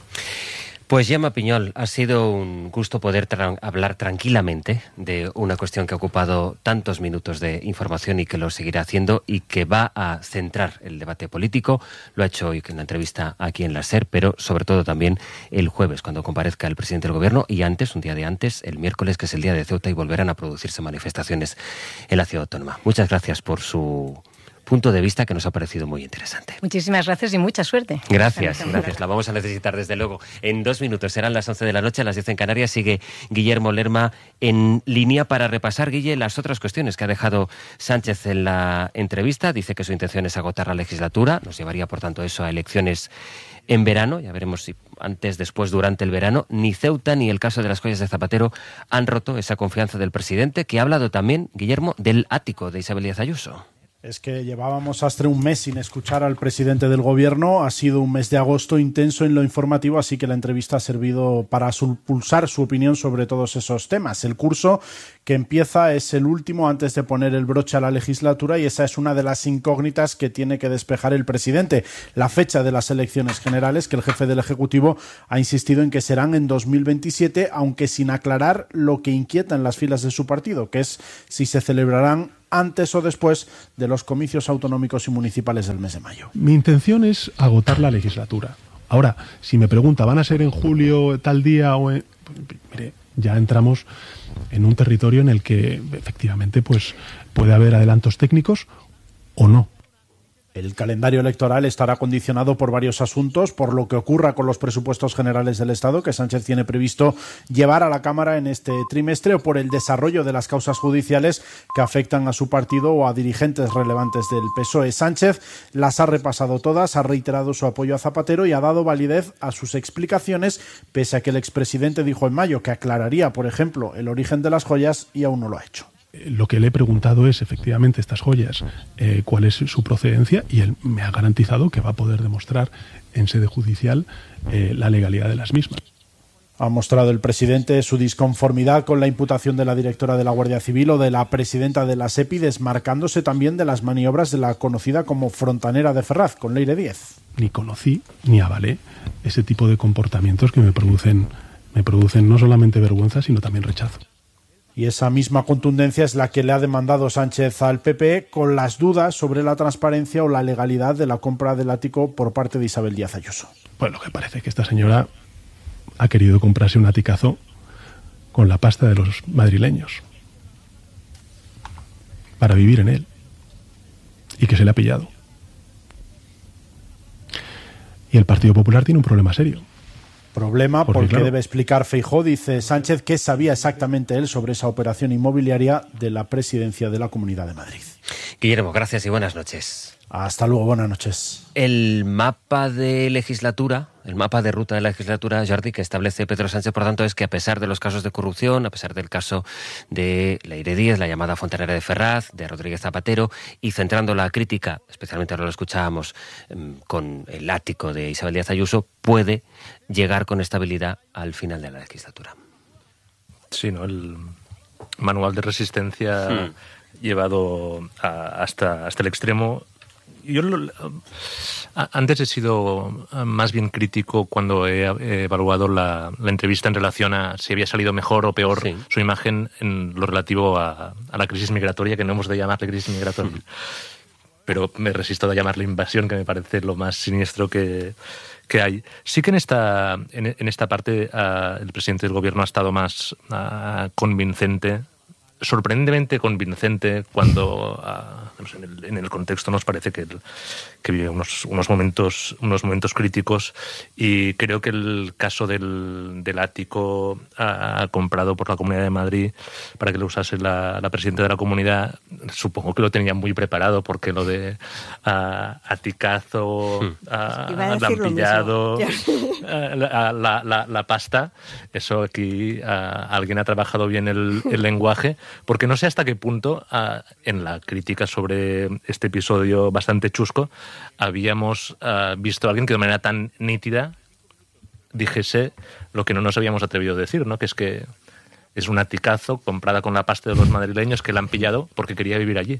Pues Gemma Piñol, ha sido un gusto poder hablar tranquilamente de una cuestión que ha ocupado tantos minutos de información y que lo seguirá haciendo y que va a centrar el debate político. Lo ha hecho hoy en la entrevista aquí en la SER, pero sobre todo también el jueves, cuando comparezca el presidente del Gobierno, y antes, un día de antes, el miércoles, que es el día de Ceuta, y volverán a producirse manifestaciones en la ciudad autónoma. Muchas gracias por su punto de vista, que nos ha parecido muy interesante. Muchísimas gracias y mucha suerte. Gracias. La vamos a necesitar desde luego. En 2 minutos serán las 11 de la noche, a las 10 en Canarias. Sigue Guillermo Lerma en línea para repasar, Guille, las otras cuestiones que ha dejado Sánchez en la entrevista. Dice que su intención es agotar la legislatura. Nos llevaría, por tanto, eso a elecciones en verano. Ya veremos si antes, después, durante el verano. Ni Ceuta ni el caso de las joyas de Zapatero han roto esa confianza del presidente, que ha hablado también, Guillermo, del ático de Isabel Díaz Ayuso. Es que llevábamos, Sastre, un mes sin escuchar al presidente del gobierno. Ha sido un mes de agosto intenso en lo informativo, así que la entrevista ha servido para pulsar su opinión sobre todos esos temas. El curso que empieza es el último antes de poner el broche a la legislatura y esa es una de las incógnitas que tiene que despejar el presidente. La fecha de las elecciones generales, que el jefe del Ejecutivo ha insistido en que serán en 2027, aunque sin aclarar lo que inquieta en las filas de su partido, que es si se celebrarán antes o después de los comicios autonómicos y municipales del mes de mayo. Mi intención es agotar la legislatura. Ahora, si me pregunta, ¿van a ser en julio tal día o en...? Mire, ya entramos en un territorio en el que efectivamente pues puede haber adelantos técnicos o no. El calendario electoral estará condicionado por varios asuntos, por lo que ocurra con los presupuestos generales del Estado, que Sánchez tiene previsto llevar a la Cámara en este trimestre, o por el desarrollo de las causas judiciales que afectan a su partido o a dirigentes relevantes del PSOE. Sánchez las ha repasado todas, ha reiterado su apoyo a Zapatero y ha dado validez a sus explicaciones, pese a que el expresidente dijo en mayo que aclararía, por ejemplo, el origen de las joyas y aún no lo ha hecho. Lo que le he preguntado es, efectivamente, estas joyas, cuál es su procedencia, y él me ha garantizado que va a poder demostrar en sede judicial la legalidad de las mismas. Ha mostrado el presidente su disconformidad con la imputación de la directora de la Guardia Civil o de la presidenta de la SEPI, desmarcándose también de las maniobras de la conocida como frontanera de Ferraz, con Leire Díez. Ni conocí ni avalé ese tipo de comportamientos que me producen no solamente vergüenza, sino también rechazo. Y esa misma contundencia es la que le ha demandado Sánchez al PP, con las dudas sobre la transparencia o la legalidad de la compra del ático por parte de Isabel Díaz Ayuso. Pues lo que parece es que esta señora ha querido comprarse un aticazo con la pasta de los madrileños para vivir en él, y que se le ha pillado. Y el Partido Popular tiene un problema serio. Problema porque debe explicar Feijóo, dice Sánchez, qué sabía exactamente él sobre esa operación inmobiliaria de la presidencia de la Comunidad de Madrid. Guillermo, gracias y buenas noches. Hasta luego, buenas noches. El mapa de legislatura, el mapa de ruta de la legislatura, Jordi, que establece Pedro Sánchez, por tanto, es que a pesar de los casos de corrupción, a pesar del caso de Leire Díez, la llamada fontanera de Ferraz, de Rodríguez Zapatero, y centrando la crítica, especialmente ahora lo escuchábamos, con el ático de Isabel Díaz Ayuso, puede llegar con estabilidad al final de la legislatura. Sí, ¿no? El manual de resistencia llevado hasta el extremo. Yo antes he sido más bien crítico cuando he evaluado la entrevista en relación a si había salido mejor o peor su imagen en lo relativo a la crisis migratoria, que no hemos de llamarle crisis migratoria. Pero me resisto a llamarle invasión, que me parece lo más siniestro que hay. Sí que en esta parte el presidente del gobierno ha estado más convincente, sorprendentemente convincente, cuando en el contexto nos parece que vive unos momentos críticos, y creo que el caso del ático comprado por la Comunidad de Madrid para que lo usase la presidenta de la comunidad, supongo que lo tenía muy preparado, porque lo de aticazo, lampillado, la pasta, eso aquí alguien ha trabajado bien el lenguaje, porque no sé hasta qué punto en la crítica sobre este episodio bastante chusco habíamos visto a alguien que de manera tan nítida dijese lo que no nos habíamos atrevido a decir, ¿no? Que es un aticazo comprada con la pasta de los madrileños que la han pillado porque quería vivir allí.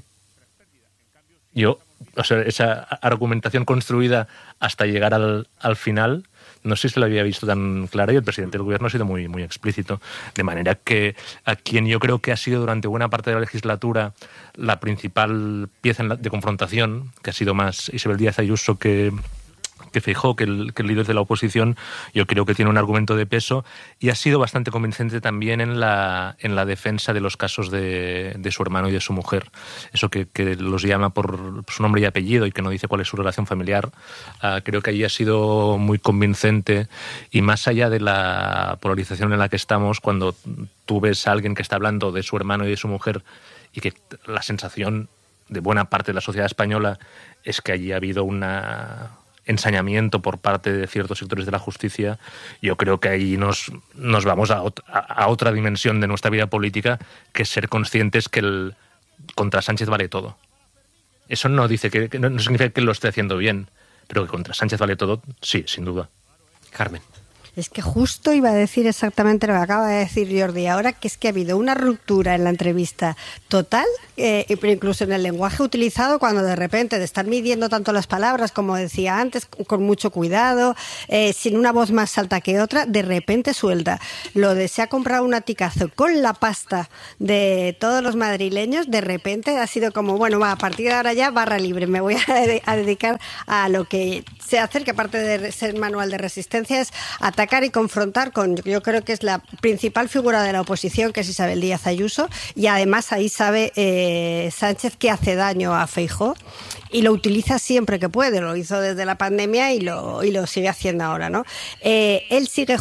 Esa argumentación construida hasta llegar al final, no sé si la había visto tan clara, y el presidente del gobierno ha sido muy, muy explícito. De manera que a quien yo creo que ha sido durante buena parte de la legislatura la principal pieza de confrontación, que ha sido más Isabel Díaz Ayuso que Feijóo, que el líder de la oposición, yo creo que tiene un argumento de peso, y ha sido bastante convincente también en la defensa de los casos de su hermano y de su mujer. Eso que los llama por su nombre y apellido y que no dice cuál es su relación familiar. Creo que allí ha sido muy convincente, y más allá de la polarización en la que estamos, cuando tú ves a alguien que está hablando de su hermano y de su mujer, y que la sensación de buena parte de la sociedad española es que allí ha habido ensañamiento por parte de ciertos sectores de la justicia, yo creo que ahí nos vamos a otra dimensión de nuestra vida política, que es ser conscientes que contra Sánchez vale todo. Eso no dice que no significa que lo esté haciendo bien, pero que contra Sánchez vale todo, sí, sin duda. Carmen. Es que justo iba a decir exactamente lo que acaba de decir Jordi ahora, que es que ha habido una ruptura en la entrevista total, pero incluso en el lenguaje utilizado, cuando de repente, de estar midiendo tanto las palabras, como decía antes, con mucho cuidado, sin una voz más alta que otra, de repente suelta. Lo de se ha comprado un aticazo con la pasta de todos los madrileños, de repente ha sido como, bueno, va, a partir de ahora ya barra libre, me voy a dedicar a lo que sé hacer, que aparte de ser manual de resistencia es atacar y confrontar con, yo creo que es la principal figura de la oposición, que es Isabel Díaz Ayuso, y además ahí sabe Sánchez que hace daño a Feijóo y lo utiliza siempre que puede. Lo hizo desde la pandemia y lo sigue haciendo ahora, ¿no? Él sigue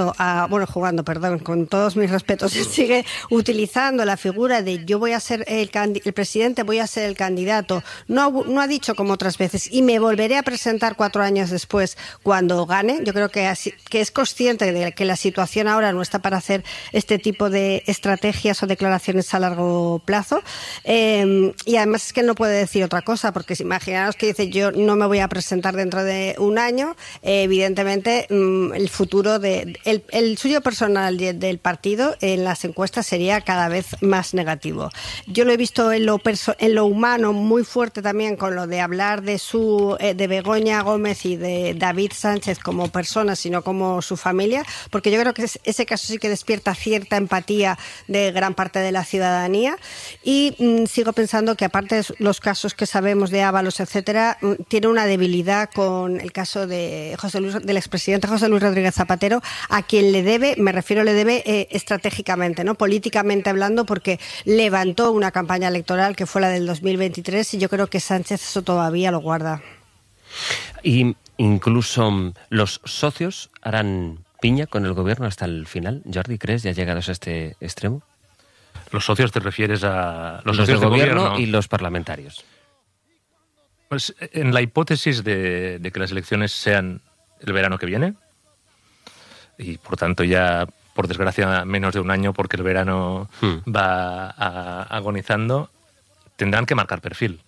con todos mis respetos, él sigue utilizando la figura de yo voy a ser el presidente, voy a ser el candidato. No ha dicho como otras veces, y me volveré a presentar 4 años después cuando gane. Yo creo que es consciente de que la situación ahora no está para hacer este tipo de estrategias o declaraciones a largo plazo. Y además es que él no puede decir otra cosa, porque si imaginaos que dice yo no me voy a presentar dentro de un año, evidentemente el futuro el suyo personal del partido en las encuestas sería cada vez más negativo. Yo lo he visto en lo humano muy fuerte también, con lo de hablar de Begoña Gómez y de David Sánchez como personas, sino como su familia, porque yo creo que ese caso sí que despierta cierta empatía de gran parte de la ciudadanía. Y sigo pensando que, aparte de los casos que sabemos de Ábalos, etcétera, tiene una debilidad con el caso de del expresidente José Luis Rodríguez Zapatero, a quien le debe estratégicamente, ¿no? Políticamente hablando, porque levantó una campaña electoral que fue la del 2023, y yo creo que Sánchez eso todavía lo guarda. Y incluso los socios harán piña con el gobierno hasta el final. Jordi, ¿crees ya llegados a este extremo? ¿Los socios te refieres a los socios del gobierno y los parlamentarios? Pues en la hipótesis de que las elecciones sean el verano que viene, y por tanto ya, por desgracia, menos de un año, porque el verano va agonizando, tendrán que marcar perfil.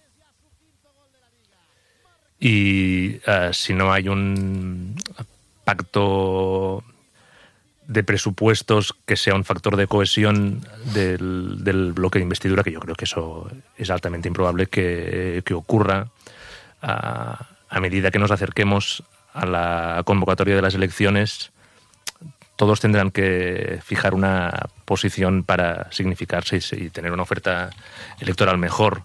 Y si no hay un pacto de presupuestos que sea un factor de cohesión del bloque de investidura, que yo creo que eso es altamente improbable que ocurra, a medida que nos acerquemos a la convocatoria de las elecciones, todos tendrán que fijar una posición para significarse y tener una oferta electoral mejor.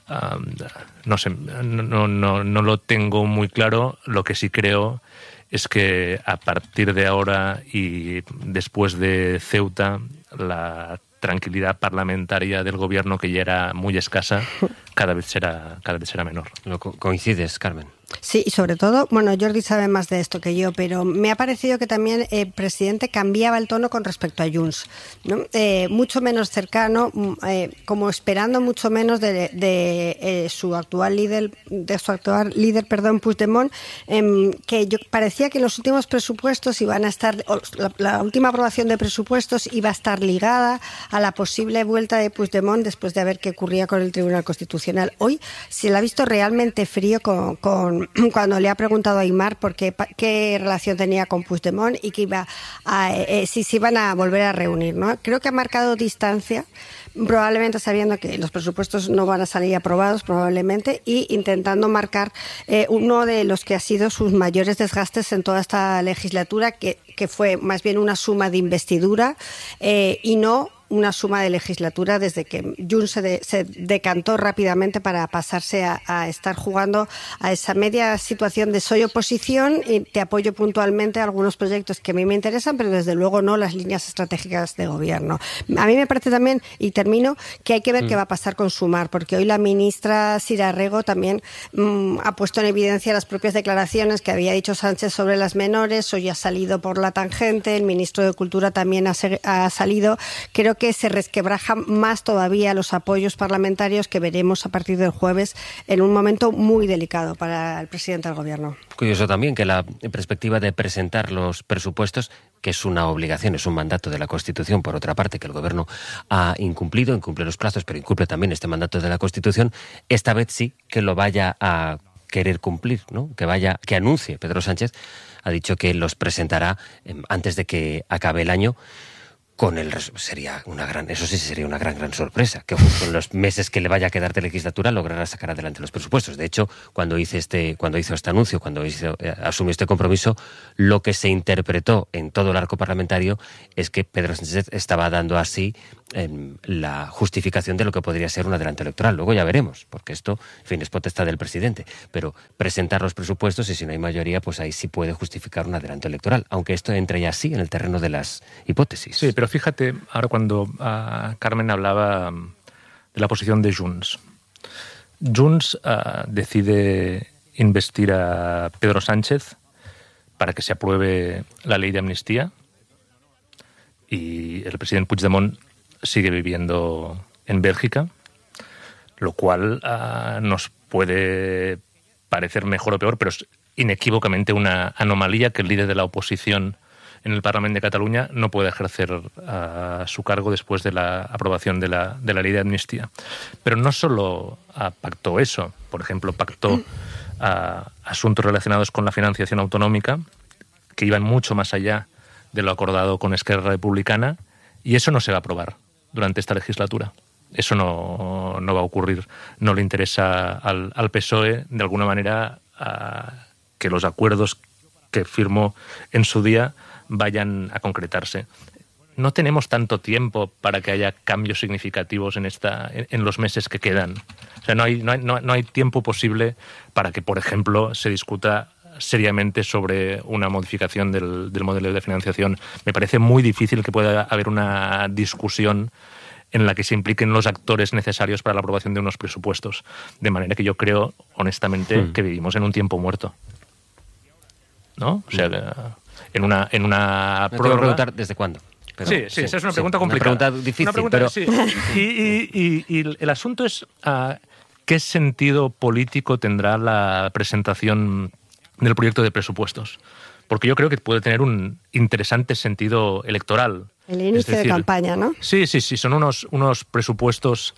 No sé, no lo tengo muy claro. Lo que sí creo es que a partir de ahora y después de Ceuta, la tranquilidad parlamentaria del gobierno, que ya era muy escasa, cada vez será menor. ¿Coincides, Carmen? Sí, y sobre todo, bueno, Jordi sabe más de esto que yo, pero me ha parecido que también el presidente cambiaba el tono con respecto a Junts, ¿no? Mucho menos cercano, como esperando mucho menos de su actual líder, Puigdemont, que parecía que en los últimos presupuestos iban a estar, la última aprobación de presupuestos iba a estar ligada a la posible vuelta de Puigdemont después de ver qué ocurría con el Tribunal Constitucional. Hoy se le ha visto realmente frío cuando le ha preguntado a Aimar por qué relación tenía con Puigdemont y que si se iban a volver a reunir, ¿no? Creo que ha marcado distancia, probablemente sabiendo que los presupuestos no van a salir aprobados, probablemente, y intentando marcar uno de los que ha sido sus mayores desgastes en toda esta legislatura, que fue más bien una suma de investidura y no una suma de legislatura, desde que Junts se decantó rápidamente para pasarse a estar jugando a esa media situación de soy oposición y te apoyo puntualmente a algunos proyectos que a mí me interesan, pero desde luego no las líneas estratégicas de gobierno. A mí me parece también, y termino, que hay que ver qué va a pasar con Sumar, porque hoy la ministra Sira Rego también ha puesto en evidencia las propias declaraciones que había dicho Sánchez sobre las menores. Hoy ha salido por la tangente, el ministro de Cultura también ha salido. Creo porque se resquebrajan más todavía los apoyos parlamentarios que veremos a partir del jueves en un momento muy delicado para el presidente del Gobierno. Curioso también que la perspectiva de presentar los presupuestos, que es una obligación, es un mandato de la Constitución, por otra parte, que el Gobierno ha incumplido, incumple los plazos, pero incumple también este mandato de la Constitución, esta vez sí que lo vaya a querer cumplir, ¿no? Que anuncie. Pedro Sánchez ha dicho que los presentará antes de que acabe el año. Sería una gran sorpresa, que justo en los meses que le vaya a quedar de legislatura logrará sacar adelante los presupuestos. De hecho, cuando hizo este anuncio, asumió este compromiso, lo que se interpretó en todo el arco parlamentario es que Pedro Sánchez estaba dando así la justificación de lo que podría ser un adelanto electoral. Luego ya veremos, porque esto, en fin, es potestad del presidente. Pero presentar los presupuestos, y si no hay mayoría, pues ahí sí puede justificar un adelanto electoral, aunque esto entre ya sí en el terreno de las hipótesis. Sí, pero fíjate, ahora cuando Carmen hablaba de la posición de Junts. Junts decide investir a Pedro Sánchez para que se apruebe la ley de amnistía, y el presidente Puigdemont sigue viviendo en Bélgica, lo cual nos puede parecer mejor o peor, pero es inequívocamente una anomalía que el líder de la oposición en el Parlamento de Cataluña no puede ejercer su cargo después de la aprobación de la ley de amnistía. Pero no solo pactó eso, por ejemplo, pactó asuntos relacionados con la financiación autonómica, que iban mucho más allá de lo acordado con Esquerra Republicana, y eso no se va a aprobar durante esta legislatura. Eso no va a ocurrir. No le interesa al PSOE, de alguna manera, que los acuerdos que firmó en su día vayan a concretarse. No tenemos tanto tiempo para que haya cambios significativos en los meses que quedan. O sea, no hay tiempo posible para que, por ejemplo, se discuta seriamente sobre una modificación del modelo de financiación. Me parece muy difícil que pueda haber una discusión en la que se impliquen los actores necesarios para la aprobación de unos presupuestos. De manera que yo creo, honestamente, que vivimos en un tiempo muerto, ¿no? O sea, en una prórroga. Te voy a preguntar desde cuándo. Pero, sí, esa es una pregunta complicada. Una pregunta difícil, pero... Sí. Y el asunto es qué sentido político tendrá la presentación del proyecto de presupuestos. Porque yo creo que puede tener un interesante sentido electoral. El inicio de campaña, ¿no? Sí, son unos presupuestos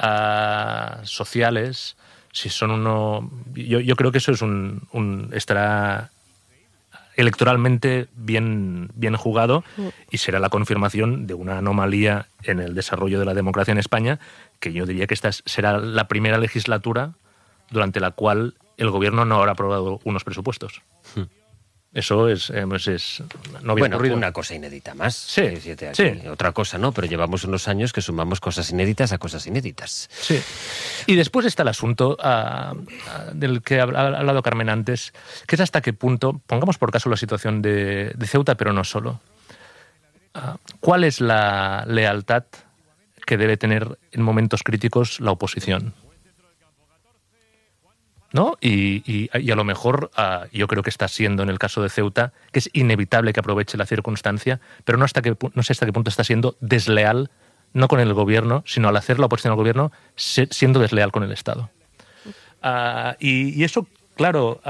sociales. Si son yo creo que eso es estará electoralmente bien jugado, y será la confirmación de una anomalía en el desarrollo de la democracia en España, que yo diría que esta será la primera legislatura durante la cual el gobierno no habrá aprobado unos presupuestos. Eso no había ocurrido. Una cosa inédita más. Sí. Otra cosa no, pero llevamos unos años que sumamos cosas inéditas a cosas inéditas. Sí. Y después está el asunto del que ha hablado Carmen antes, que es hasta qué punto, pongamos por caso la situación de Ceuta, pero no solo. ¿Cuál es la lealtad que debe tener en momentos críticos la oposición? ¿No? Y a lo mejor yo creo que está siendo en el caso de Ceuta, que es inevitable que aproveche la circunstancia, pero no sé hasta qué punto está siendo desleal, no con el gobierno, sino al hacer la oposición al gobierno, siendo desleal con el Estado. Y eso, claro,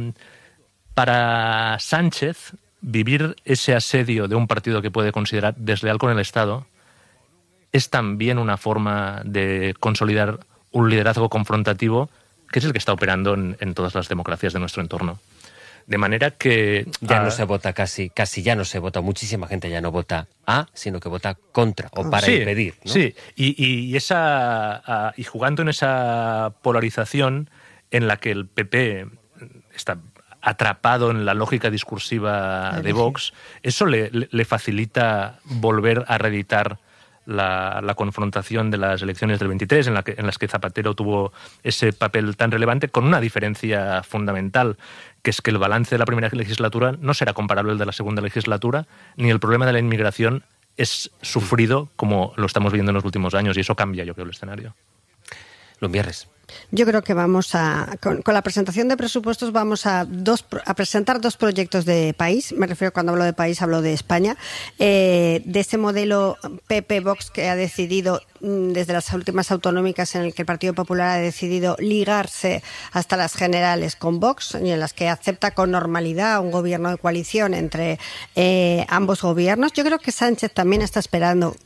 para Sánchez, vivir ese asedio de un partido que puede considerar desleal con el Estado es también una forma de consolidar un liderazgo confrontativo, que es el que está operando en todas las democracias de nuestro entorno. De manera que... Ya no se vota casi ya no se vota, muchísima gente ya no vota sino que vota contra o para impedir, ¿no? Sí, y jugando en esa polarización en la que el PP está atrapado en la lógica discursiva de Vox, eso le facilita volver a reeditar la confrontación de las elecciones del 23, en las que Zapatero tuvo ese papel tan relevante, con una diferencia fundamental, que es que el balance de la primera legislatura no será comparable al de la segunda legislatura, ni el problema de la inmigración es sufrido como lo estamos viendo en los últimos años, y eso cambia, yo creo, el escenario. Lumbierres. Yo creo que con la presentación de presupuestos vamos a presentar 2 proyectos de país. Me refiero, cuando hablo de país, hablo de España. De ese modelo PP-Vox que ha decidido, desde las últimas autonómicas, en el que el Partido Popular ha decidido ligarse hasta las generales con Vox, y en las que acepta con normalidad un gobierno de coalición entre ambos gobiernos. Yo creo que Sánchez también está esperando,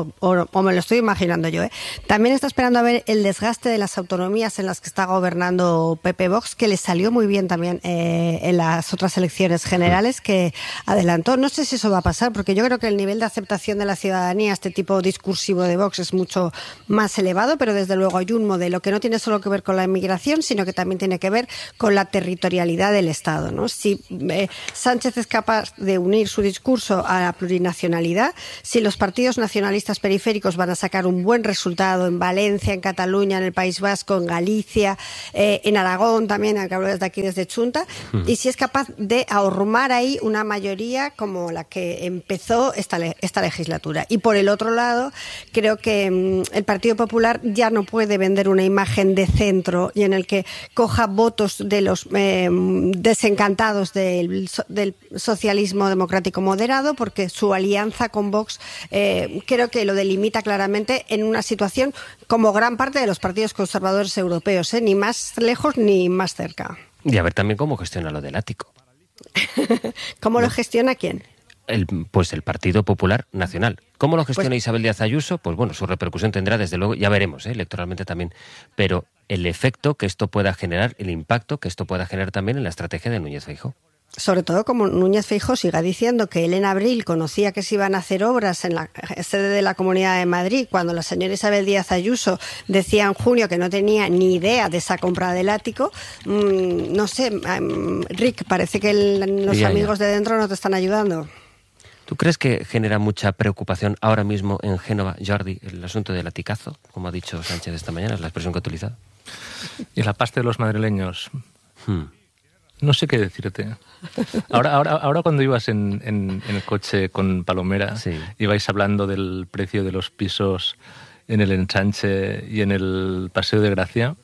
o me lo estoy imaginando yo, también está esperando a ver el desgaste de las autonomías en las que está gobernando PP-Vox, que le salió muy bien también en las otras elecciones generales que adelantó. No sé si eso va a pasar, porque yo creo que el nivel de aceptación de la ciudadanía a este tipo discursivo de Vox es mucho más elevado, pero desde luego hay un modelo que no tiene solo que ver con la inmigración, sino que también tiene que ver con la territorialidad del Estado, ¿no? Si Sánchez es capaz de unir su discurso a la plurinacionalidad, si los partidos nacionalistas periféricos van a sacar un buen resultado en Valencia, en Cataluña, en el País Vasco, en Galicia, en Aragón también, aunque hablo desde aquí, desde Chunta, y si es capaz de ahormar ahí una mayoría como la que empezó esta legislatura. Y por el otro lado, creo que el Partido Popular ya no puede vender una imagen de centro y en el que coja votos de los desencantados del socialismo democrático moderado, porque su alianza con Vox creo que lo delimita claramente en una situación como gran parte de los partidos conservadores europeos, ni más lejos ni más cerca. Y a ver también cómo gestiona lo del ático. ¿Cómo lo gestiona quién? Pues el Partido Popular Nacional. ¿Cómo lo gestiona Isabel Díaz Ayuso? Pues bueno, su repercusión tendrá, desde luego, ya veremos, electoralmente también, pero el efecto que esto pueda generar, el impacto que esto pueda generar también en la estrategia de Núñez Feijóo. Sobre todo como Núñez Feijóo siga diciendo que él en abril conocía que se iban a hacer obras en la sede de la Comunidad de Madrid, cuando la señora Isabel Díaz Ayuso decía en junio que no tenía ni idea de esa compra del ático. No sé, Rick, parece que los amigos de dentro no te están ayudando. ¿Tú crees que genera mucha preocupación ahora mismo en Génova, Jordi, el asunto del aticazo, como ha dicho Sánchez esta mañana, es la expresión que ha utilizado? Y la pasta de los madrileños. No sé qué decirte. Ahora cuando ibas en el coche con Palomera, ibais hablando del precio de los pisos en el Ensanche y en el Paseo de Gracia.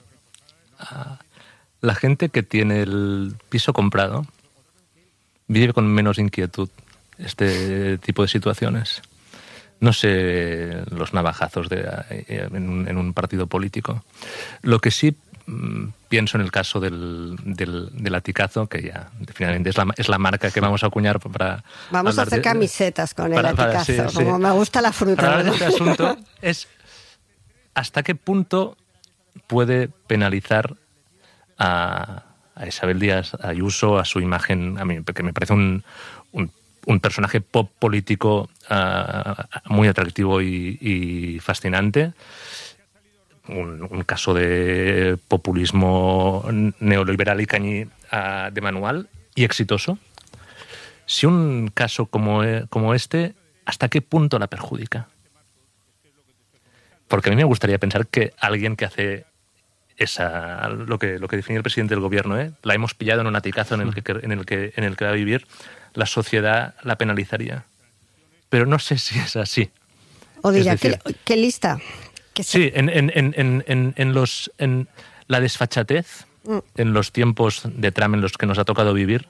La gente que tiene el piso comprado vive con menos inquietud este tipo de situaciones. No sé los navajazos en un partido político. Lo que sí pienso en el caso del aticazo, que ya finalmente es la marca que vamos a acuñar para... Vamos a hacer camisetas con el aticazo, como me gusta la fruta. Para hablar de este asunto es hasta qué punto puede penalizar a Isabel Díaz Ayuso, a su imagen, a mí, que me parece un personaje pop político muy atractivo y fascinante. Un caso de populismo neoliberal y cañí de manual y exitoso. Si un caso como este, ¿hasta qué punto la perjudica? Porque a mí me gustaría pensar que alguien que hace lo que definía el presidente del gobierno, la hemos pillado en un aticazo en el que va a vivir, la sociedad la penalizaría. Pero no sé si es así. O dirá, ¿qué lista? Sí, en la desfachatez, en los tiempos de Trump en los que nos ha tocado vivir.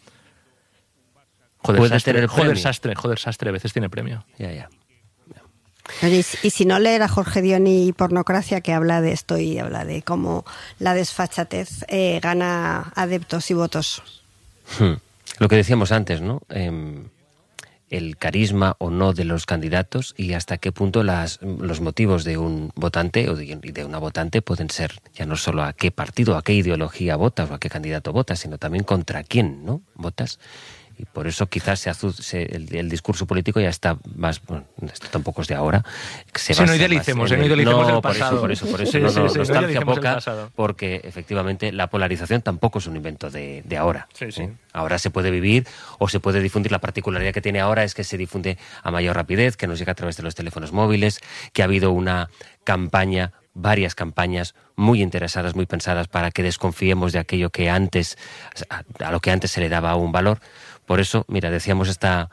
Joder, Sastre, a veces tiene premio. Ya. Y si no leer a Jorge Dioni y Pornocracia, que habla de esto y habla de cómo la desfachatez gana adeptos y votos. Lo que decíamos antes, ¿no? El carisma o no de los candidatos y hasta qué punto los motivos de un votante o de una votante pueden ser ya no solo a qué partido, a qué ideología votas o a qué candidato votas, sino también contra quién, ¿no?, votas. Y por eso quizás el discurso político ya está más... Bueno, esto tampoco es de ahora. No idealicemos el pasado. Por eso. Nostalgia poca, porque efectivamente la polarización tampoco es un invento de ahora. Sí. Ahora se puede vivir o se puede difundir. La particularidad que tiene ahora es que se difunde a mayor rapidez, que nos llega a través de los teléfonos móviles, que ha habido varias campañas muy interesadas, muy pensadas para que desconfiemos de aquello que a lo que antes se le daba un valor. Por eso, mira, decíamos esta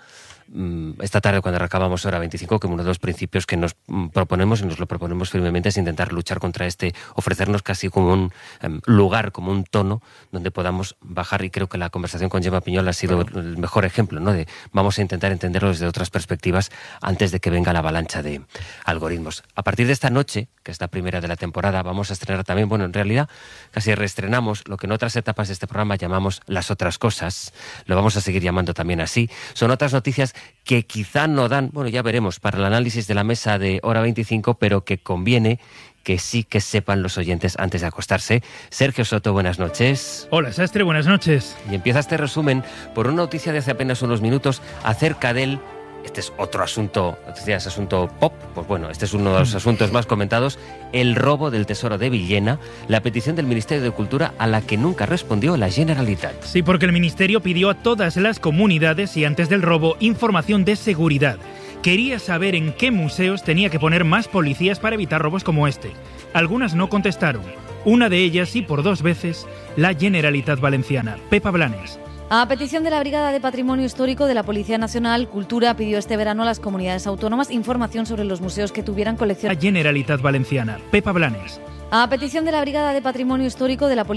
esta tarde cuando acabamos Hora 25, que uno de los principios que nos proponemos y nos lo proponemos firmemente es intentar luchar contra ofrecernos casi como un lugar, como un tono donde podamos bajar, y creo que la conversación con Gemma Piñol ha sido el mejor ejemplo, ¿no? De vamos a intentar entenderlo desde otras perspectivas antes de que venga la avalancha de algoritmos. A partir de esta noche, que es la primera de la temporada, vamos a estrenar también, bueno, en realidad casi reestrenamos lo que en otras etapas de este programa llamamos las otras cosas, lo vamos a seguir llamando también así. Son otras noticias que quizá no dan, bueno, ya veremos, para el análisis de la mesa de Hora 25, pero que conviene que sí que sepan los oyentes antes de acostarse. Sergio Soto, buenas noches. Hola, Sastre, buenas noches. Y empieza este resumen por una noticia de hace apenas unos minutos acerca del... Este es otro asunto, decías asunto pop, pues bueno, este es uno de los asuntos más comentados, el robo del Tesoro de Villena, la petición del Ministerio de Cultura a la que nunca respondió la Generalitat. Sí, porque el Ministerio pidió a todas las comunidades y antes del robo información de seguridad. Quería saber en qué museos tenía que poner más policías para evitar robos como este. Algunas no contestaron. Una de ellas, y por 2 veces, la Generalitat Valenciana. Pepa Blanes. A petición de la Brigada de Patrimonio Histórico de la Policía Nacional, Cultura pidió este verano a las comunidades autónomas información sobre los museos que tuvieran colección. La Generalitat Valenciana. Pepa Blanes. A petición de la Brigada de Patrimonio Histórico de la Policía